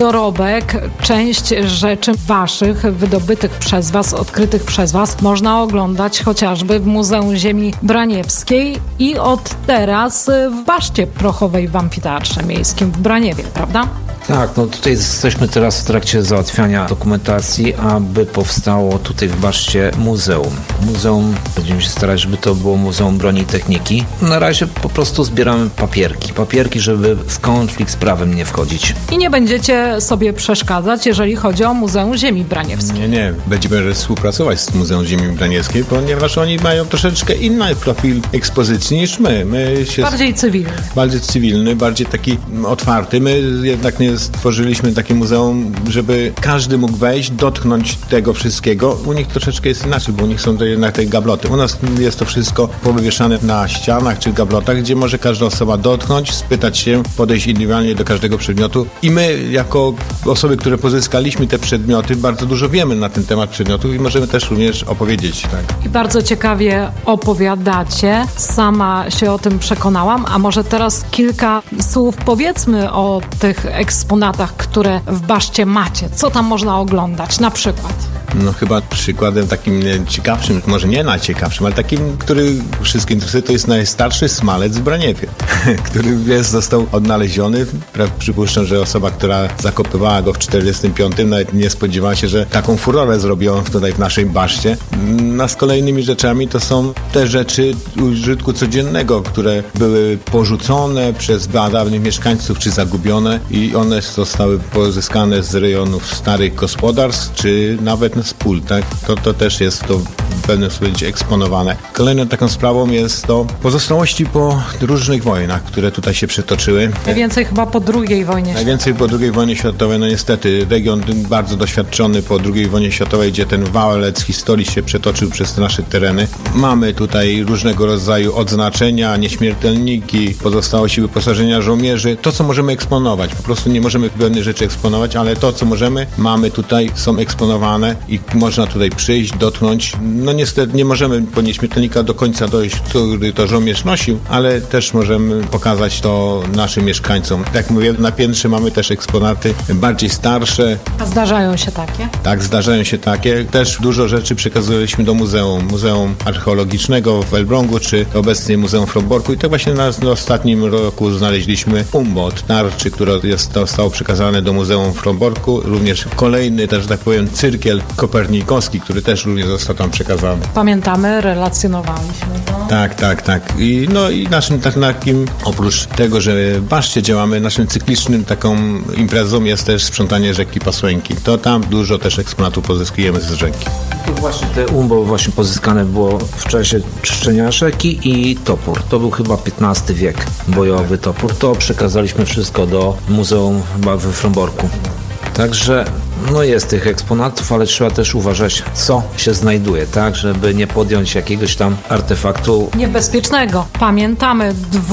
dorobek, część rzeczy waszych, wydobytych przez was, odkrytych przez was, można oglądać chociażby w Muzeum Ziemi Braniewskiej i od teraz w Baszcie Prochowej w Amfiteatrze Miejskim w Braniewie, prawda? Tak, no tutaj jesteśmy teraz w trakcie załatwiania dokumentacji, aby powstało tutaj w Baszcie muzeum. Muzeum, będziemy się starać, żeby to było Muzeum Broni i Techniki. Na razie po prostu zbieramy papierki, żeby w konflikt z prawem nie wchodzić. I nie będziecie sobie przeszkadzać, jeżeli chodzi o Muzeum Ziemi Braniewskiej. Nie. Będziemy współpracować z Muzeum Ziemi Braniewskiej, ponieważ oni mają troszeczkę inny profil ekspozycji niż my. Bardziej cywilny. Bardziej cywilny, bardziej taki otwarty. My jednak nie stworzyliśmy takie muzeum, żeby każdy mógł wejść, dotknąć tego wszystkiego. U nich troszeczkę jest inaczej, bo u nich są to jednak te gabloty. U nas jest to wszystko powywieszane na ścianach czy gablotach, gdzie może każda osoba dotknąć, spytać się, podejść indywidualnie do każdego przedmiotu. I my, jako osoby, które pozyskaliśmy te przedmioty, bardzo dużo wiemy na ten temat przedmiotów i możemy też również opowiedzieć. Tak. I bardzo ciekawie opowiadacie. Sama się o tym przekonałam, a może teraz kilka słów powiedzmy o tych eksponatach, które w Baszcie macie. Co tam można oglądać na przykład? No chyba przykładem takim ciekawszym, może nie najciekawszym, ale takim, który wszystkich interesuje, to jest najstarszy smalec w Braniewie, który został odnaleziony. Przypuszczam, że osoba, która zakopywała go w 45, nawet nie spodziewała się, że taką furorę zrobią tutaj w naszej Baszcie. A z kolejnymi rzeczami to są te rzeczy użytku codziennego, które były porzucone przez dawnych mieszkańców, czy zagubione i one zostały pozyskane z rejonów starych gospodarstw, czy nawet z pól, tak? To też jest to w pewnym sensie eksponowane. Kolejną taką sprawą jest to pozostałości po różnych wojnach, które tutaj się przetoczyły. Najwięcej chyba po II wojnie światowej. Najwięcej po II wojnie światowej, no niestety region bardzo doświadczony po II wojnie światowej, gdzie ten walec historii się przetoczył przez te nasze tereny. Mamy tutaj różnego rodzaju odznaczenia, nieśmiertelniki, pozostałości wyposażenia żołnierzy. To, co możemy eksponować. Po prostu nie możemy pewnych rzeczy eksponować, ale to, co możemy, mamy tutaj, są eksponowane i można tutaj przyjść, dotknąć. No niestety nie możemy po nieśmiertelnika do końca dojść, który to żołnierz nosił, ale też możemy pokazać to naszym mieszkańcom. Jak mówię, na piętrze mamy też eksponaty bardziej starsze. A zdarzają się takie? Tak, zdarzają się takie. Też dużo rzeczy przekazujemy do Muzeum Archeologicznego w Elblągu, czy obecnie Muzeum w Fromborku. I tak właśnie w ostatnim roku znaleźliśmy umbot tarczy, które zostało przekazane do Muzeum w Fromborku. Również kolejny, też tak powiem, cyrkiel kopernikowski, który też również został tam przekazany. Pamiętamy, relacjonowaliśmy to. Tak. I naszym takim, oprócz tego, że w Baszcie działamy, naszym cyklicznym taką imprezą jest też sprzątanie rzeki Pasłęki. To tam dużo też eksponatów pozyskujemy z rzeki. To właśnie te umbo właśnie pozyskane było w czasie czyszczenia rzeki i topór. To był chyba XV wiek, bojowy topór. To przekazaliśmy wszystko do Muzeum chyba we Fromborku. Także jest tych eksponatów, ale trzeba też uważać, co się znajduje, tak, żeby nie podjąć jakiegoś tam artefaktu niebezpiecznego. Pamiętamy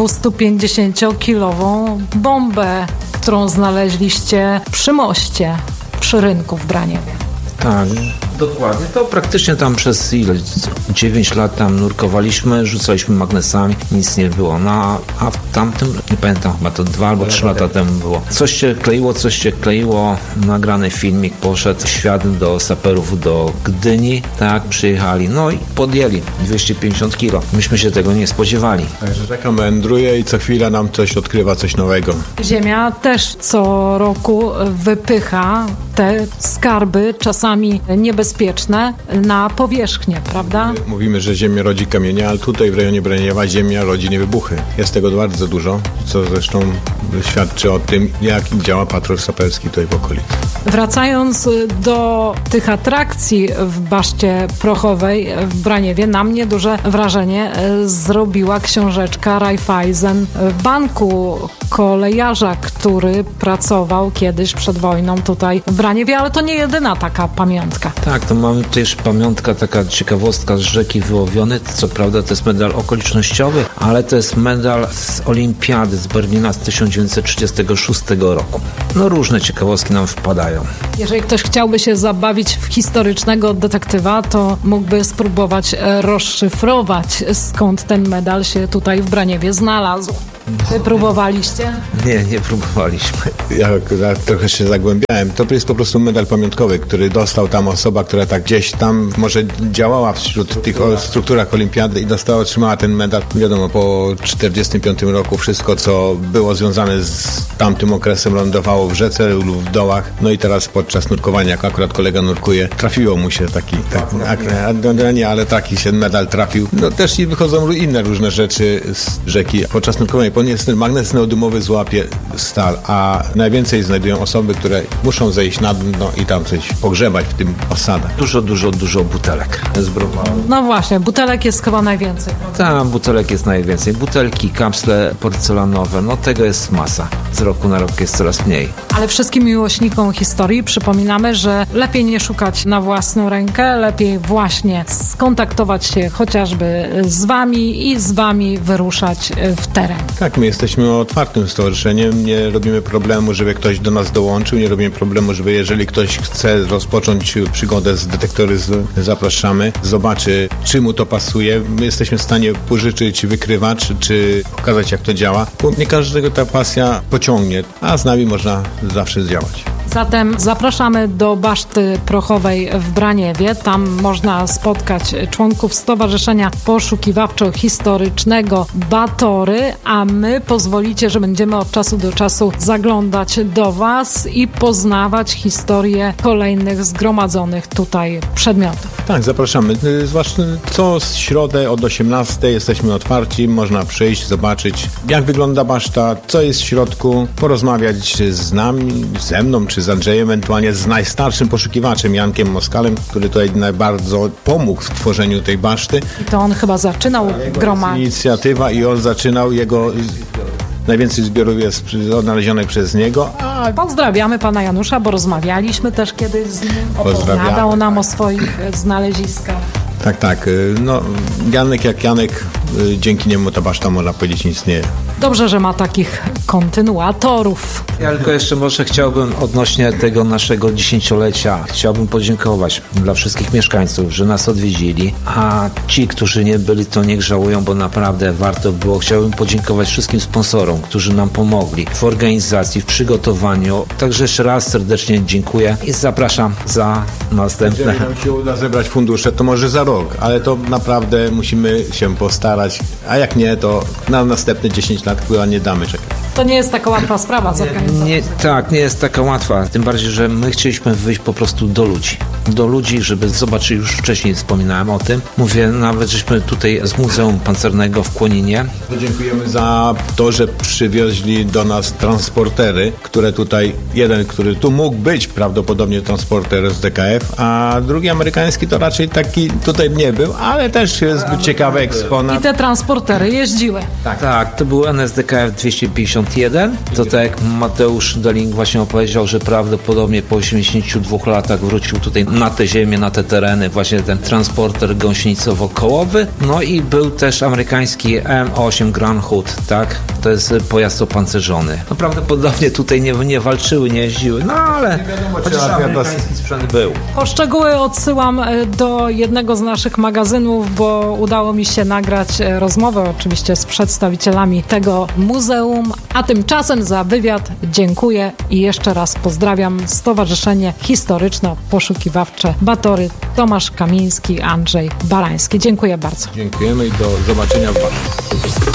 250-kilową bombę, którą znaleźliście przy moście, przy rynku w Braniewie. Tak, dokładnie. To praktycznie tam przez 9 lat tam nurkowaliśmy, rzucaliśmy magnesami, nic nie było. A w tamtym, nie pamiętam, chyba to 2 albo 3 lata temu było. Coś się kleiło, nagrany filmik, poszedł świat do saperów do Gdyni, tak, przyjechali, i podjęli 250 kilo. Myśmy się tego nie spodziewali. Także rzeka meandruje i co chwila nam coś odkrywa, coś nowego. Ziemia też co roku wypycha te skarby, czasami niebezpieczne, na powierzchnię, prawda? Mówimy, że ziemia rodzi kamienie, ale tutaj w rejonie Braniewa ziemia rodzi niewybuchy. Jest tego bardzo dużo, co zresztą świadczy o tym, jak działa patrol saperski tutaj w okolicy. Wracając do tych atrakcji w Baszcie Prochowej w Braniewie, na mnie duże wrażenie zrobiła książeczka Raiffeisen Banku, kolejarza, który pracował kiedyś przed wojną tutaj w Braniewie, ale to nie jedyna taka pamiątka. Tak, to mamy też pamiątka, taka ciekawostka z rzeki wyłowiony. Co prawda to jest medal okolicznościowy, ale to jest medal z Olimpiady z Berlina z 1936 roku. Różne ciekawostki nam wpadają. Jeżeli ktoś chciałby się zabawić w historycznego detektywa, to mógłby spróbować rozszyfrować, skąd ten medal się tutaj w Braniewie znalazł. Wy próbowaliście? Nie próbowaliśmy. Ja trochę się zagłębiałem. To jest po prostu medal pamiątkowy, który dostał tam osoba, która tak gdzieś tam może działała wśród tych strukturach olimpiady i otrzymała ten medal. Wiadomo, po 1945 roku wszystko, co było związane z tamtym okresem, lądowało w rzece lub w dołach. No i teraz podczas nurkowania, jak akurat kolega nurkuje, trafiło mu się ale taki się medal trafił. No też i wychodzą inne różne rzeczy z rzeki podczas nurkowania. Ponieważ ten magnes neodymowy złapie stal, a najwięcej znajdują osoby, które muszą zejść na dno i tam coś pogrzebać w tym osadach. Dużo butelek z browaru. No właśnie, butelek jest chyba najwięcej. Tam butelek jest najwięcej. Butelki, kapsle porcelanowe, no tego jest masa. Z roku na rok jest coraz mniej. Ale wszystkim miłośnikom historii przypominamy, że lepiej nie szukać na własną rękę, lepiej właśnie skontaktować się chociażby z wami i z wami wyruszać w teren. Tak, my jesteśmy otwartym stowarzyszeniem, nie robimy problemu, żeby ktoś do nas dołączył, nie robimy problemu, żeby jeżeli ktoś chce rozpocząć przygodę z detektoryzmem, zapraszamy, zobaczy, czy mu to pasuje. My jesteśmy w stanie pożyczyć wykrywacz, czy pokazać, jak to działa, bo nie każdego ta pasja pociągnie, a z nami można zawsze działać. Zatem zapraszamy do Baszty Prochowej w Braniewie. Tam można spotkać członków Stowarzyszenia Poszukiwawczo-Historycznego Batory, a my pozwolicie, że będziemy od czasu do czasu zaglądać do Was i poznawać historię kolejnych zgromadzonych tutaj przedmiotów. Tak, zapraszamy. Zwłaszcza co środę od 18 jesteśmy otwarci, można przyjść, zobaczyć, jak wygląda baszta, co jest w środku, porozmawiać z nami, ze mną, czy z Andrzejem, ewentualnie z najstarszym poszukiwaczem, Jankiem Moskalem, który tutaj bardzo pomógł w tworzeniu tej baszty. I to on chyba zaczynał gromadzić. Inicjatywa i on zaczynał, jego najwięcej zbiorów jest odnalezionych przez niego. Pozdrawiamy pana Janusza, bo rozmawialiśmy też kiedyś z nim. Opowiadał nam o swoich znaleziskach. Tak. No, Janek jak Janek, dzięki niemu ta baszta, można powiedzieć, nie istnieje. Dobrze, że ma takich kontynuatorów. Ja tylko jeszcze może chciałbym odnośnie tego naszego 10-lecia, chciałbym podziękować dla wszystkich mieszkańców, że nas odwiedzili, a ci, którzy nie byli, to niech żałują, bo naprawdę warto było. Chciałbym podziękować wszystkim sponsorom, którzy nam pomogli w organizacji, w przygotowaniu. Także jeszcze raz serdecznie dziękuję i zapraszam za następne. Jeżeli nam się uda zebrać fundusze, to może za rok, ale to naprawdę musimy się postarać, a jak nie, to na następne 10 lat chyba nie damy czekać. To nie jest taka łatwa sprawa zorganizować. Nie jest taka łatwa, tym bardziej, że my chcieliśmy wyjść po prostu do ludzi, żeby zobaczyć, już wcześniej wspominałem o tym. Mówię, nawet żeśmy tutaj z Muzeum Pancernego w Kłoninie. Dziękujemy za to, że przywieźli do nas transportery, które tutaj, jeden, który tu mógł być prawdopodobnie transporter z DKF, a drugi amerykański to raczej taki tutaj nie był, ale też jest zbyt ciekawy eksponat. I te transportery jeździły. Tak, to był NSDKF 251. To tak jak Mateusz Deling właśnie opowiedział, że prawdopodobnie po 82 latach wrócił tutaj na te ziemię, na te tereny, właśnie ten transporter gąsienicowo-kołowy. No i był też amerykański M8 Grand Hood, tak? To jest pojazd opancerzony. No prawdopodobnie tutaj nie walczyły, nie jeździły, no ale chociaż amerykański sprzęt był. Po szczegóły odsyłam do jednego z naszych magazynów, bo udało mi się nagrać rozmowę oczywiście z przedstawicielami tego muzeum, a tymczasem za wywiad dziękuję i jeszcze raz pozdrawiam Stowarzyszenie Historyczno-Poszukiwawcze Batory, Tomasz Kamiński, Andrzej Barański. Dziękuję bardzo. Dziękujemy i do zobaczenia w Warszawie.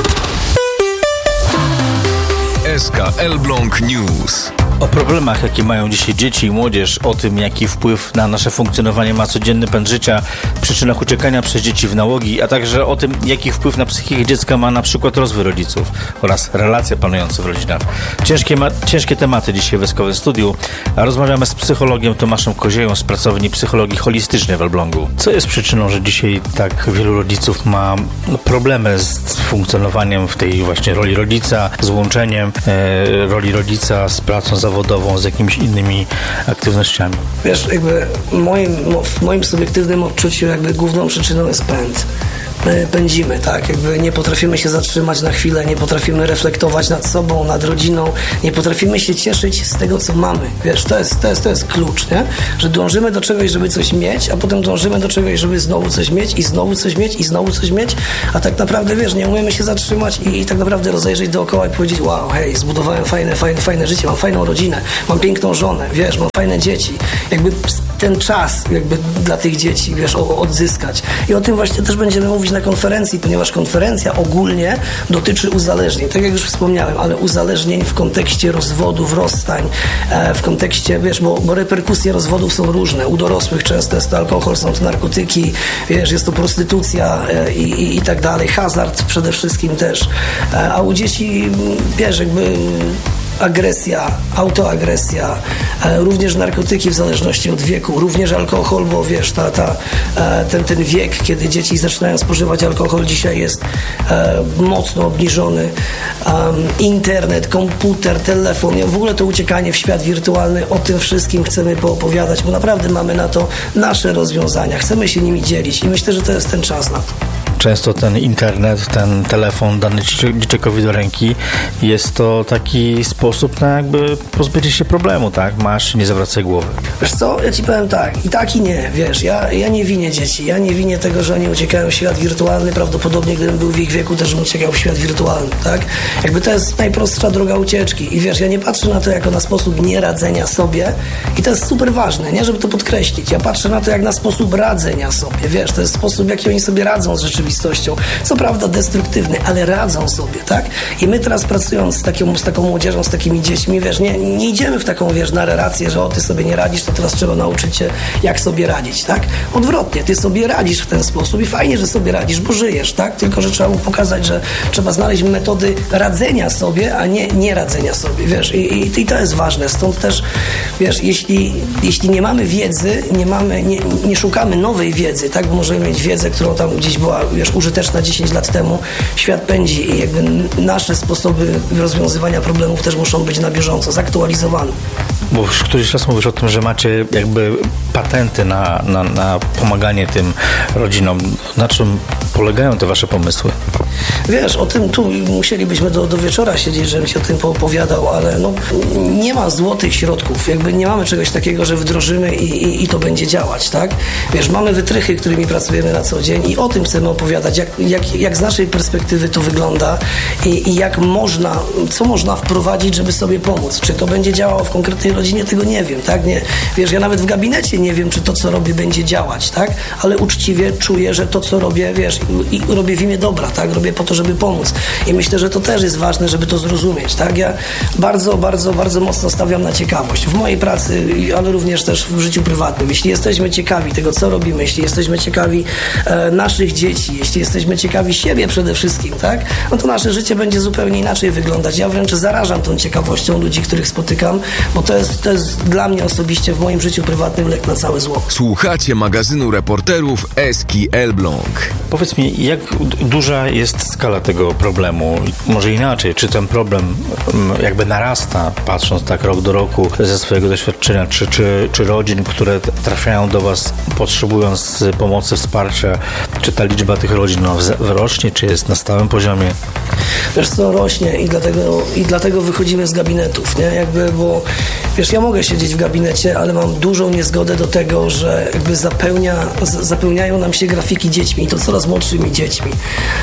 SK Elbląg News. O problemach, jakie mają dzisiaj dzieci i młodzież, o tym, jaki wpływ na nasze funkcjonowanie ma codzienny pęd życia, przyczynach uciekania przez dzieci w nałogi, a także o tym, jaki wpływ na psychikę dziecka ma na przykład rozwój rodziców oraz relacje panujące w rodzinach. Ciężkie tematy dzisiaj w SK Studiu, a rozmawiamy z psychologiem Tomaszem Kozieją z pracowni psychologii holistycznej w Elblągu. Co jest przyczyną, że dzisiaj tak wielu rodziców ma problemy z funkcjonowaniem w tej właśnie roli rodzica, z łączeniem roli rodzica z pracą zawodową, z jakimiś innymi aktywnościami? Wiesz, jakby w moim subiektywnym odczuciu jakby główną przyczyną jest pęd. pędzimy, tak? Jakby nie potrafimy się zatrzymać na chwilę, nie potrafimy reflektować nad sobą, nad rodziną, nie potrafimy się cieszyć z tego, co mamy. Wiesz, to jest klucz, nie? Że dążymy do czegoś, żeby coś mieć, a potem dążymy do czegoś, żeby znowu coś mieć i znowu coś mieć i znowu coś mieć, a tak naprawdę, wiesz, nie umiemy się zatrzymać i tak naprawdę rozejrzeć dookoła i powiedzieć, wow, hej, zbudowałem fajne życie, mam fajną rodzinę, mam piękną żonę, wiesz, mam fajne dzieci. Jakby ten czas jakby dla tych dzieci, wiesz, odzyskać. I o tym właśnie też będziemy mówić na konferencji, ponieważ konferencja ogólnie dotyczy uzależnień, tak jak już wspomniałem, ale uzależnień w kontekście rozwodów, rozstań, w kontekście, wiesz, bo reperkusje rozwodów są różne. U dorosłych często jest to alkohol, są to narkotyki, wiesz, jest to prostytucja i tak dalej, hazard przede wszystkim też. A u dzieci, wiesz, jakby agresja, autoagresja, również narkotyki w zależności od wieku, również alkohol, bo wiesz, ten wiek, kiedy dzieci zaczynają spożywać alkohol, dzisiaj jest mocno obniżony. Internet, komputer, telefon, w ogóle to uciekanie w świat wirtualny, o tym wszystkim chcemy poopowiadać, bo naprawdę mamy na to nasze rozwiązania, chcemy się nimi dzielić i myślę, że to jest ten czas na to. Często ten internet, ten telefon dany dzieciakowi do ręki jest to taki sposób na jakby pozbycie się problemu, tak? Masz, nie zawracaj głowy. Wiesz co, ja ci powiem tak i nie, wiesz, ja nie winię dzieci, ja nie winię tego, że oni uciekają w świat wirtualny, prawdopodobnie gdybym był w ich wieku, też bym uciekał w świat wirtualny, tak? Jakby to jest najprostsza droga ucieczki i wiesz, ja nie patrzę na to jako na sposób nieradzenia sobie i to jest super ważne, nie? Żeby to podkreślić, ja patrzę na to jak na sposób radzenia sobie, wiesz, to jest sposób, w jaki oni sobie radzą z rzeczywistością. Co prawda destruktywny, ale radzą sobie, tak? I my teraz pracując z taką młodzieżą, z takimi dziećmi, wiesz, nie idziemy w taką, wiesz, narrację, że ty sobie nie radzisz, to teraz trzeba nauczyć cię, jak sobie radzić, tak? Odwrotnie, ty sobie radzisz w ten sposób i fajnie, że sobie radzisz, bo żyjesz, tak? Tylko, że trzeba mu pokazać, że trzeba znaleźć metody radzenia sobie, a nie radzenia sobie, wiesz? I to jest ważne. Stąd też, wiesz, jeśli nie mamy wiedzy, nie szukamy nowej wiedzy, tak? Bo możemy mieć wiedzę, którą tam gdzieś była, wiesz, użyteczna 10 lat temu, świat pędzi i jakby nasze sposoby rozwiązywania problemów też muszą być na bieżąco, zaktualizowane. Bo już któryś raz mówisz o tym, że macie jakby patenty na pomaganie tym rodzinom. Na czym polegają te wasze pomysły? Wiesz, o tym tu musielibyśmy do wieczora siedzieć, żebym ci o tym poopowiadał, ale no, nie ma złotych środków. Jakby nie mamy czegoś takiego, że wdrożymy i to będzie działać, tak? Wiesz, mamy wytrychy, którymi pracujemy na co dzień i o tym chcemy opowiadać, jak z naszej perspektywy to wygląda i co można wprowadzić, żeby sobie pomóc. Czy to będzie działało w konkretnej rodzinie, tego nie wiem, tak? Nie, wiesz, ja nawet w gabinecie nie wiem, czy to, co robię, będzie działać, tak? Ale uczciwie czuję, że to, co robię, wiesz, i robię w imię dobra, tak? Robię po to, żeby pomóc. I myślę, że to też jest ważne, żeby to zrozumieć, tak? Ja bardzo, bardzo, bardzo mocno stawiam na ciekawość. W mojej pracy, ale również też w życiu prywatnym. Jeśli jesteśmy ciekawi tego, co robimy, jeśli jesteśmy ciekawi naszych dzieci, jeśli jesteśmy ciekawi siebie przede wszystkim, tak? No to nasze życie będzie zupełnie inaczej wyglądać. Ja wręcz zarażam tą ciekawością ludzi, których spotykam, bo to jest dla mnie osobiście w moim życiu prywatnym lek na całe zło. Słuchacie magazynu reporterów Eski Elbląg. Powiedz mi, jak duża jest skala tego problemu? Może inaczej, czy ten problem jakby narasta, patrząc tak rok do roku ze swojego doświadczenia, czy rodzin, które trafiają do was potrzebując pomocy, wsparcia, czy ta liczba tych rodzin rośnie, czy jest na stałym poziomie? Wiesz co, rośnie i dlatego wychodzimy z gabinetów, nie? Jakby, bo wiesz, ja mogę siedzieć w gabinecie, ale mam dużą niezgodę do tego, że jakby zapełniają nam się grafiki dziećmi i to coraz młodszymi dziećmi.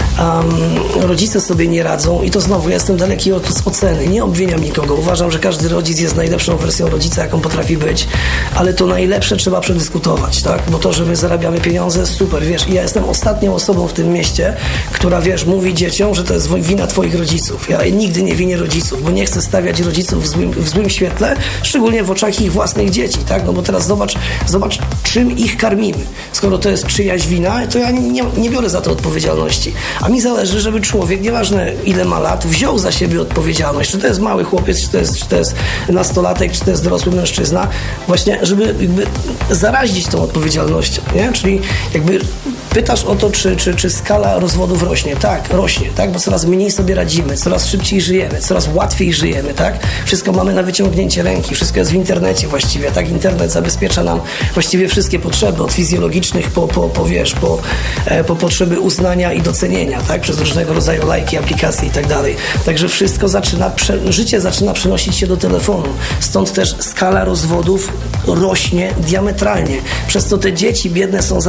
Rodzice sobie nie radzą i to znowu, ja jestem daleki od oceny, nie obwiniam nikogo. Uważam, że każdy rodzic jest najlepszą wersją rodzica, jaką potrafi być, ale to najlepsze trzeba przedyskutować, tak? Bo to, że my zarabiamy pieniądze, super, wiesz, i ja jestem ostatnią osobą w tym mieście, która, wiesz, mówi dzieciom, że to jest wina twoich rodziców. Ja nigdy nie winię rodziców, bo nie chcę stawiać rodziców w złym świetle, szczególnie w oczach ich własnych dzieci, tak? No bo teraz zobacz, czym ich karmimy. Skoro to jest czyjaś wina, to ja nie biorę za to odpowiedzialności. A mi zależy, żeby człowiek, nieważne ile ma lat, wziął za siebie odpowiedzialność. Czy to jest mały chłopiec, czy to jest nastolatek, czy to jest dorosły mężczyzna. Właśnie, żeby jakby zarazić tą odpowiedzialnością, nie? Czyli jakby pytasz o to, czy skala rozwodów rośnie. Tak, rośnie, tak? Bo coraz mniej sobie radzimy, coraz szybciej żyjemy, coraz łatwiej żyjemy, tak? Wszystko mamy na wyciągnięcie ręki, wszystko jest w internecie właściwie, tak? Internet zabezpiecza nam właściwie wszystkie potrzeby, od fizjologicznych po potrzeby uznania i docenienia, tak? Przez różnego rodzaju lajki, aplikacje i tak dalej. Także wszystko życie zaczyna przenosić się do telefonu. Stąd też skala rozwodów rośnie diametralnie. Przez to te dzieci biedne są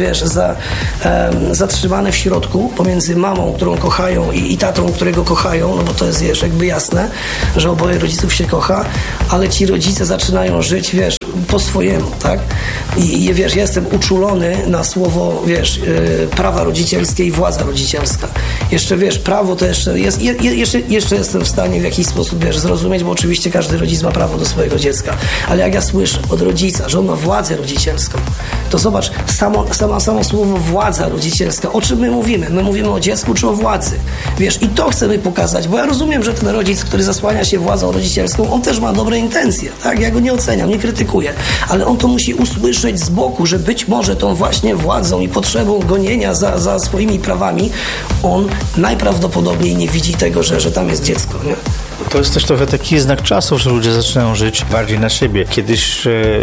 zatrzymane w środku pomiędzy mamą, którą kochają i tatą, którego kochają, no bo to jest, jakby jasne, że oboje rodziców się kocha, ale ci rodzice zaczynają żyć, po swojemu, tak? I ja jestem uczulony na słowo, prawa rodzicielskie i władza rodzicielska. Jeszcze, prawo to jeszcze jest, jeszcze jestem w stanie w jakiś sposób, zrozumieć, bo oczywiście każdy rodzic ma prawo do swojego dziecka. Ale jak ja słyszę od rodzica, że on ma władzę rodzicielską, to zobacz, samo słowo władza rodzicielska, o czym my mówimy? My mówimy o dziecku czy o władzy? I to chcemy pokazać, bo ja rozumiem, że ten rodzic, który zasłania się władzą rodzicielską, on też ma dobre intencje, tak? Ja go nie oceniam, nie krytykuję, ale on to musi usłyszeć z boku, że być może tą właśnie władzą i potrzebą gonienia za swoimi prawami, on najprawdopodobniej nie widzi tego, że tam jest dziecko, nie? To jest też trochę taki znak czasu, że ludzie zaczynają żyć bardziej na siebie. Kiedyś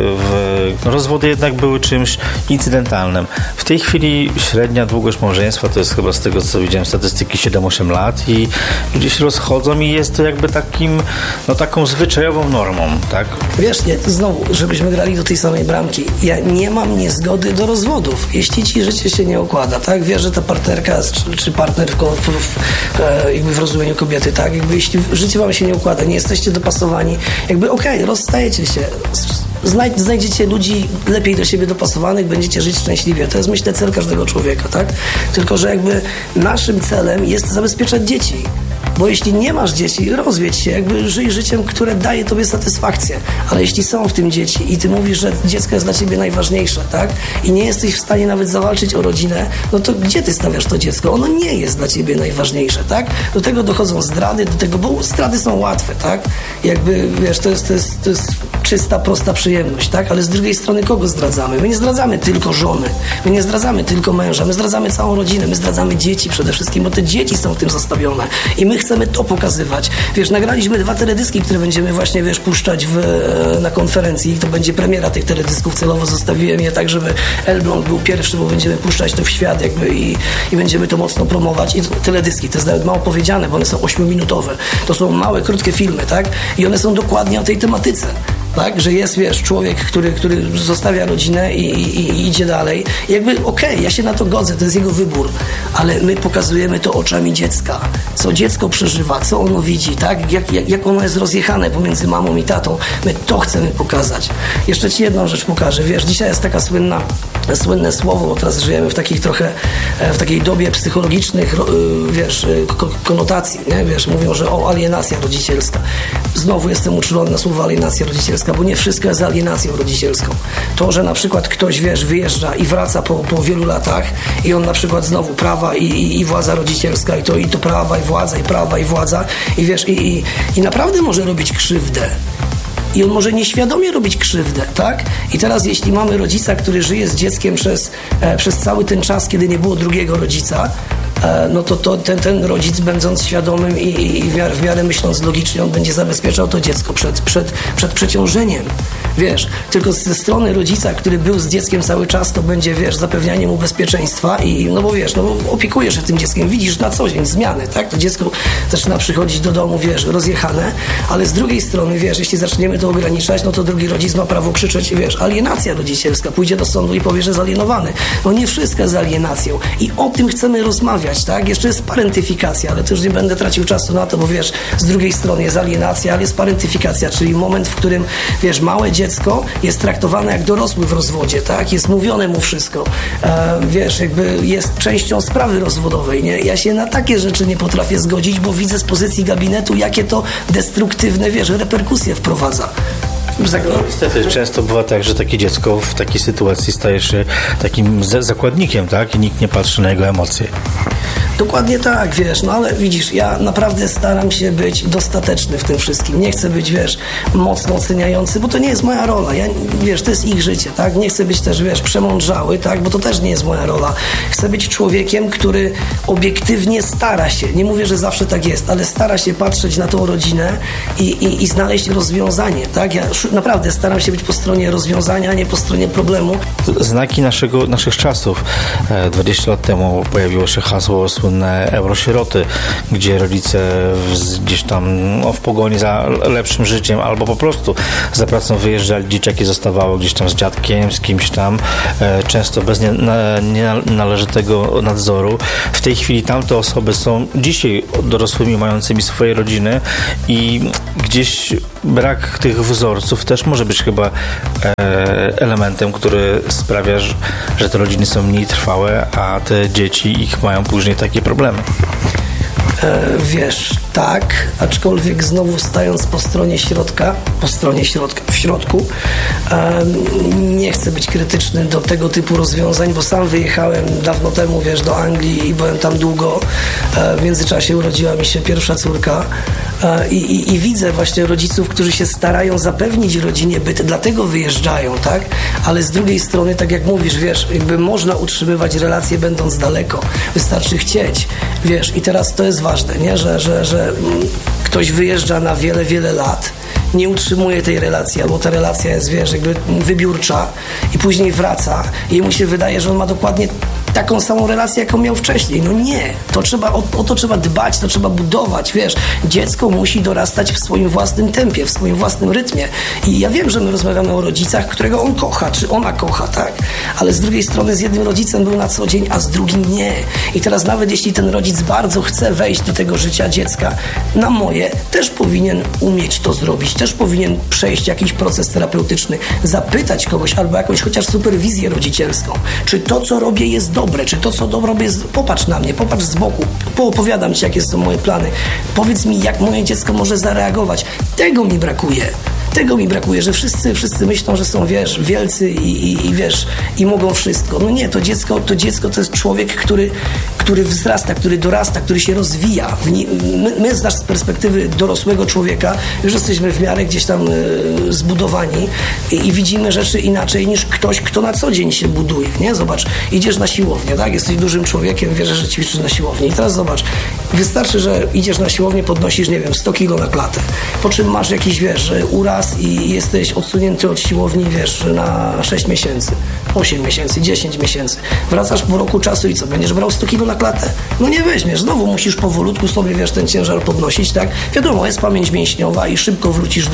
rozwody jednak były czymś incydentalnym. W tej chwili średnia długość małżeństwa to jest chyba, z tego co widziałem statystyki, 7-8 lat i ludzie się rozchodzą i jest to jakby taką zwyczajową normą, tak? Znowu, żebyśmy grali do tej samej bramki. Ja nie mam niezgody do rozwodów. Jeśli ci życie się nie układa, tak? Wiesz, że ta partnerka czy partner jakby w rozumieniu kobiety, tak? Jakby jeśli życie wam się nie układa, nie jesteście dopasowani, rozstajecie się. Znajdziecie ludzi lepiej do siebie dopasowanych, będziecie żyć szczęśliwie. To jest, myślę, cel każdego człowieka, tak? Tylko że naszym celem jest zabezpieczać dzieci. Bo jeśli nie masz dzieci, rozwiedź się, żyj życiem, które daje tobie satysfakcję. Ale jeśli są w tym dzieci i ty mówisz, że dziecko jest dla ciebie najważniejsze, tak? I nie jesteś w stanie nawet zawalczyć o rodzinę, no to gdzie ty stawiasz to dziecko? Ono nie jest dla ciebie najważniejsze, tak? Do tego dochodzą zdrady, bo zdrady są łatwe, tak? To jest czysta, prosta przyjemność, tak? Ale z drugiej strony kogo zdradzamy? My nie zdradzamy tylko żony, my nie zdradzamy tylko męża, my zdradzamy całą rodzinę, my zdradzamy dzieci przede wszystkim, bo te dzieci są w tym zastawione i my chcemy to pokazywać. Nagraliśmy 2 teledyski, które będziemy właśnie, puszczać na konferencji i to będzie premiera tych teledysków. Celowo zostawiłem je tak, żeby Elbląg był pierwszy, bo będziemy puszczać to w świat i będziemy to mocno promować. I teledyski, to jest nawet mało powiedziane, bo one są 8-minutowe. To są małe, krótkie filmy, tak? I one są dokładnie o tej tematyce. Tak, że jest, człowiek, który zostawia rodzinę i idzie dalej. Ja się na to godzę, to jest jego wybór, ale my pokazujemy to oczami dziecka. Co dziecko przeżywa, co ono widzi, tak? Jak ono jest rozjechane pomiędzy mamą i tatą. My to chcemy pokazać. Jeszcze ci jedną rzecz pokażę. Dzisiaj jest taka słynne słowo, bo teraz żyjemy w takiej dobie psychologicznych, konotacji, nie? Mówią, że alienacja rodzicielska. Znowu jestem uczulony na słowo alienacja rodzicielska, bo nie wszystko jest alienacją rodzicielską. To, że na przykład ktoś, wyjeżdża i wraca po wielu latach i on na przykład znowu prawa i władza rodzicielska i to prawa i władza i naprawdę może robić krzywdę. I on może nieświadomie robić krzywdę, tak? I teraz jeśli mamy rodzica, który żyje z dzieckiem przez cały ten czas, kiedy nie było drugiego rodzica, no to ten rodzic, będąc świadomym i w miarę myśląc logicznie, on będzie zabezpieczał to dziecko przed przeciążeniem. Tylko ze strony rodzica, który był z dzieckiem cały czas, to będzie, zapewnianie mu bezpieczeństwa bo opiekujesz się tym dzieckiem, widzisz na co dzień zmiany, tak? To dziecko zaczyna przychodzić do domu, rozjechane, ale z drugiej strony, jeśli zaczniemy to ograniczać, no to drugi rodzic ma prawo krzyczeć, alienacja rodzicielska, pójdzie do sądu i powie, że jest alienowany. No nie wszystko jest alienacją i o tym chcemy rozmawiać, tak? Jeszcze jest parentyfikacja, ale to już nie będę tracił czasu na to, bo z drugiej strony jest alienacja, ale jest parentyfikacja, czyli moment, w którym, małe dziecko jest traktowane jak dorosły w rozwodzie, tak? Jest mówione mu wszystko. Jest częścią sprawy rozwodowej, nie? Ja się na takie rzeczy nie potrafię zgodzić, bo widzę z pozycji gabinetu, jakie to destruktywne, reperkusje wprowadza. Niestety często bywa tak, że takie dziecko w takiej sytuacji staje się takim zakładnikiem, tak? I nikt nie patrzy na jego emocje. Dokładnie tak, wiesz, no ale widzisz, ja naprawdę staram się być dostateczny w tym wszystkim. Nie chcę być, wiesz, mocno oceniający, bo to nie jest moja rola. Ja, wiesz, to jest ich życie, tak? Nie chcę być też, wiesz, przemądrzały, tak? Bo to też nie jest moja rola. Chcę być człowiekiem, który obiektywnie stara się, nie mówię, że zawsze tak jest, ale stara się patrzeć na tą rodzinę i znaleźć rozwiązanie, tak? Ja naprawdę staram się być po stronie rozwiązania, a nie po stronie problemu. Znaki naszych czasów. 20 lat temu pojawiło się hasło słynne eurosieroty, gdzie rodzice gdzieś tam w pogoni za lepszym życiem albo po prostu za pracą wyjeżdżali, dzieciaki zostawały gdzieś tam z dziadkiem, z kimś tam, często bez nienależytego nadzoru. W tej chwili tamte osoby są dzisiaj dorosłymi, mającymi swoje rodziny i gdzieś brak tych wzorców też może być chyba elementem, który sprawia, że te rodziny są mniej trwałe, a te dzieci ich mają później takie problemy. Wiesz, tak, aczkolwiek znowu stając po stronie środka, w środku, nie chcę być krytyczny do tego typu rozwiązań, bo sam wyjechałem dawno temu, wiesz, do Anglii i byłem tam długo. W międzyczasie urodziła mi się pierwsza córka i widzę właśnie rodziców, którzy się starają zapewnić rodzinie byt, dlatego wyjeżdżają, tak? Ale z drugiej strony, tak jak mówisz, wiesz, jakby można utrzymywać relacje będąc daleko. Wystarczy chcieć, wiesz, i teraz to jest ważne, nie? Że ktoś wyjeżdża na wiele, wiele lat, nie utrzymuje tej relacji, albo ta relacja jest, wiesz, jakby wybiórcza i później wraca i mu się wydaje, że on ma dokładnie taką samą relację, jaką miał wcześniej. No nie, o to trzeba dbać, to trzeba budować, wiesz. Dziecko musi dorastać w swoim własnym tempie, w swoim własnym rytmie. I ja wiem, że my rozmawiamy o rodzicach, którego on kocha, czy ona kocha, tak? Ale z drugiej strony z jednym rodzicem był na co dzień, a z drugim nie. I teraz nawet jeśli ten rodzic bardzo chce wejść do tego życia dziecka, na moje też powinien umieć to zrobić, też powinien przejść jakiś proces terapeutyczny, zapytać kogoś albo jakąś chociaż superwizję rodzicielską, czy to, co robię, jest dobre, czy to, co robię, jest... Popatrz na mnie, popatrz z boku, poopowiadam ci, jakie są moje plany. Powiedz mi, jak moje dziecko może zareagować. Tego mi brakuje, że wszyscy myślą, że są, wiesz, wielcy i wiesz, i mogą wszystko. No nie, to dziecko to jest człowiek, który wzrasta, który dorasta, który się rozwija. My z perspektywy dorosłego człowieka już jesteśmy w miarę gdzieś tam zbudowani i widzimy rzeczy inaczej niż ktoś, kto na co dzień się buduje, nie? Zobacz, idziesz na siłownię, tak? Jesteś dużym człowiekiem, wierzę, że ćwiczysz na siłowni. I teraz zobacz, wystarczy, że idziesz na siłownię, podnosisz, nie wiem, 100 kilo na klatę, po czym masz jakiś, wiesz, uraz i jesteś odsunięty od siłowni, wiesz, na 6 miesięcy, 8 miesięcy, 10 miesięcy. Wracasz po roku czasu i co? Będziesz brał 100 kilo na klatę? No nie weźmiesz. Znowu musisz powolutku sobie, wiesz, ten ciężar podnosić, tak? Wiadomo, jest pamięć mięśniowa i szybko wrócisz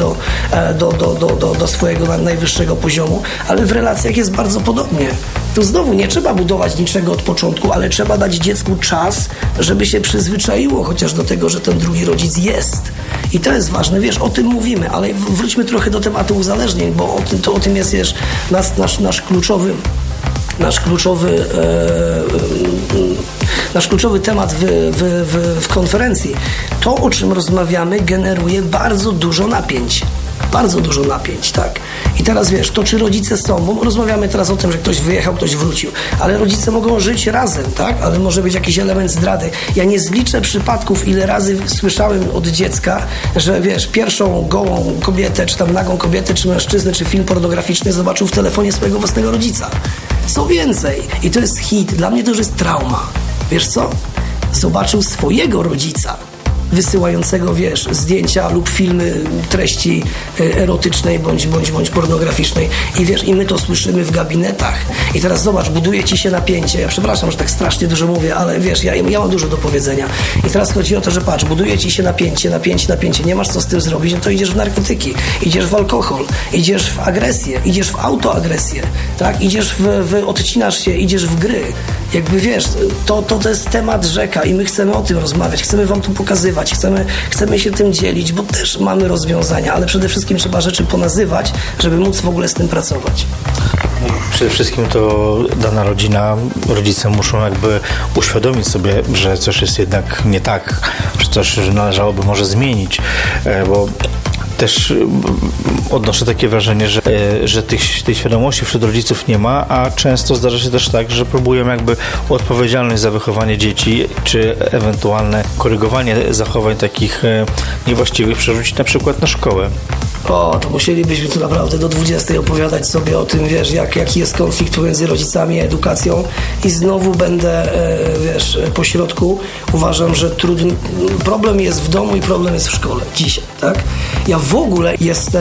do swojego najwyższego poziomu, ale w relacjach jest bardzo podobnie. Tu znowu nie trzeba budować niczego od początku, ale trzeba dać dziecku czas, żeby się przyzwyczaiło chociaż do tego, że ten drugi rodzic jest. I to jest ważne, wiesz, o tym mówimy, ale wróćmy trochę do tematu uzależnień, bo o tym jest, wiesz, nasz kluczowy temat w konferencji. To, o czym rozmawiamy, generuje bardzo dużo napięć. Tak. I teraz wiesz, to czy rodzice są, bo rozmawiamy teraz o tym, że ktoś wyjechał, ktoś wrócił, ale rodzice mogą żyć razem, tak? Ale może być jakiś element zdrady. Ja nie zliczę przypadków, ile razy słyszałem od dziecka, że wiesz, pierwszą gołą kobietę, czy tam nagą kobietę, czy mężczyznę, czy film pornograficzny zobaczył w telefonie swojego własnego rodzica. Co więcej, i to jest hit, dla mnie to już jest trauma. Wiesz co? Zobaczył swojego rodzica wysyłającego, wiesz, zdjęcia lub filmy treści erotycznej bądź pornograficznej i wiesz, i my to słyszymy w gabinetach. I teraz zobacz, buduje ci się napięcie. Ja przepraszam, że tak strasznie dużo mówię, ale wiesz, ja mam dużo do powiedzenia. I teraz chodzi o to, że patrz, buduje ci się napięcie, nie masz co z tym zrobić, no to idziesz w narkotyki, idziesz w alkohol, idziesz w agresję, idziesz w autoagresję, tak? Idziesz odcinasz się, idziesz w gry. Jakby wiesz, to jest temat rzeka i my chcemy o tym rozmawiać, chcemy wam to pokazywać, chcemy się tym dzielić, bo też mamy rozwiązania, ale przede wszystkim trzeba rzeczy ponazywać, żeby móc w ogóle z tym pracować. Przede wszystkim to dana rodzina, rodzice muszą jakby uświadomić sobie, że coś jest jednak nie tak, że coś należałoby może zmienić, bo też odnoszę takie wrażenie, że tej świadomości wśród rodziców nie ma, a często zdarza się też tak, że próbują jakby odpowiedzialność za wychowanie dzieci, czy ewentualne korygowanie zachowań takich niewłaściwych przerzucić na przykład na szkołę. To musielibyśmy tu naprawdę do 20 opowiadać sobie o tym, wiesz, jaki jest konflikt pomiędzy rodzicami a edukacją i znowu będę, wiesz, po środku. Uważam, że problem jest w domu i problem jest w szkole dzisiaj, tak? Ja w ogóle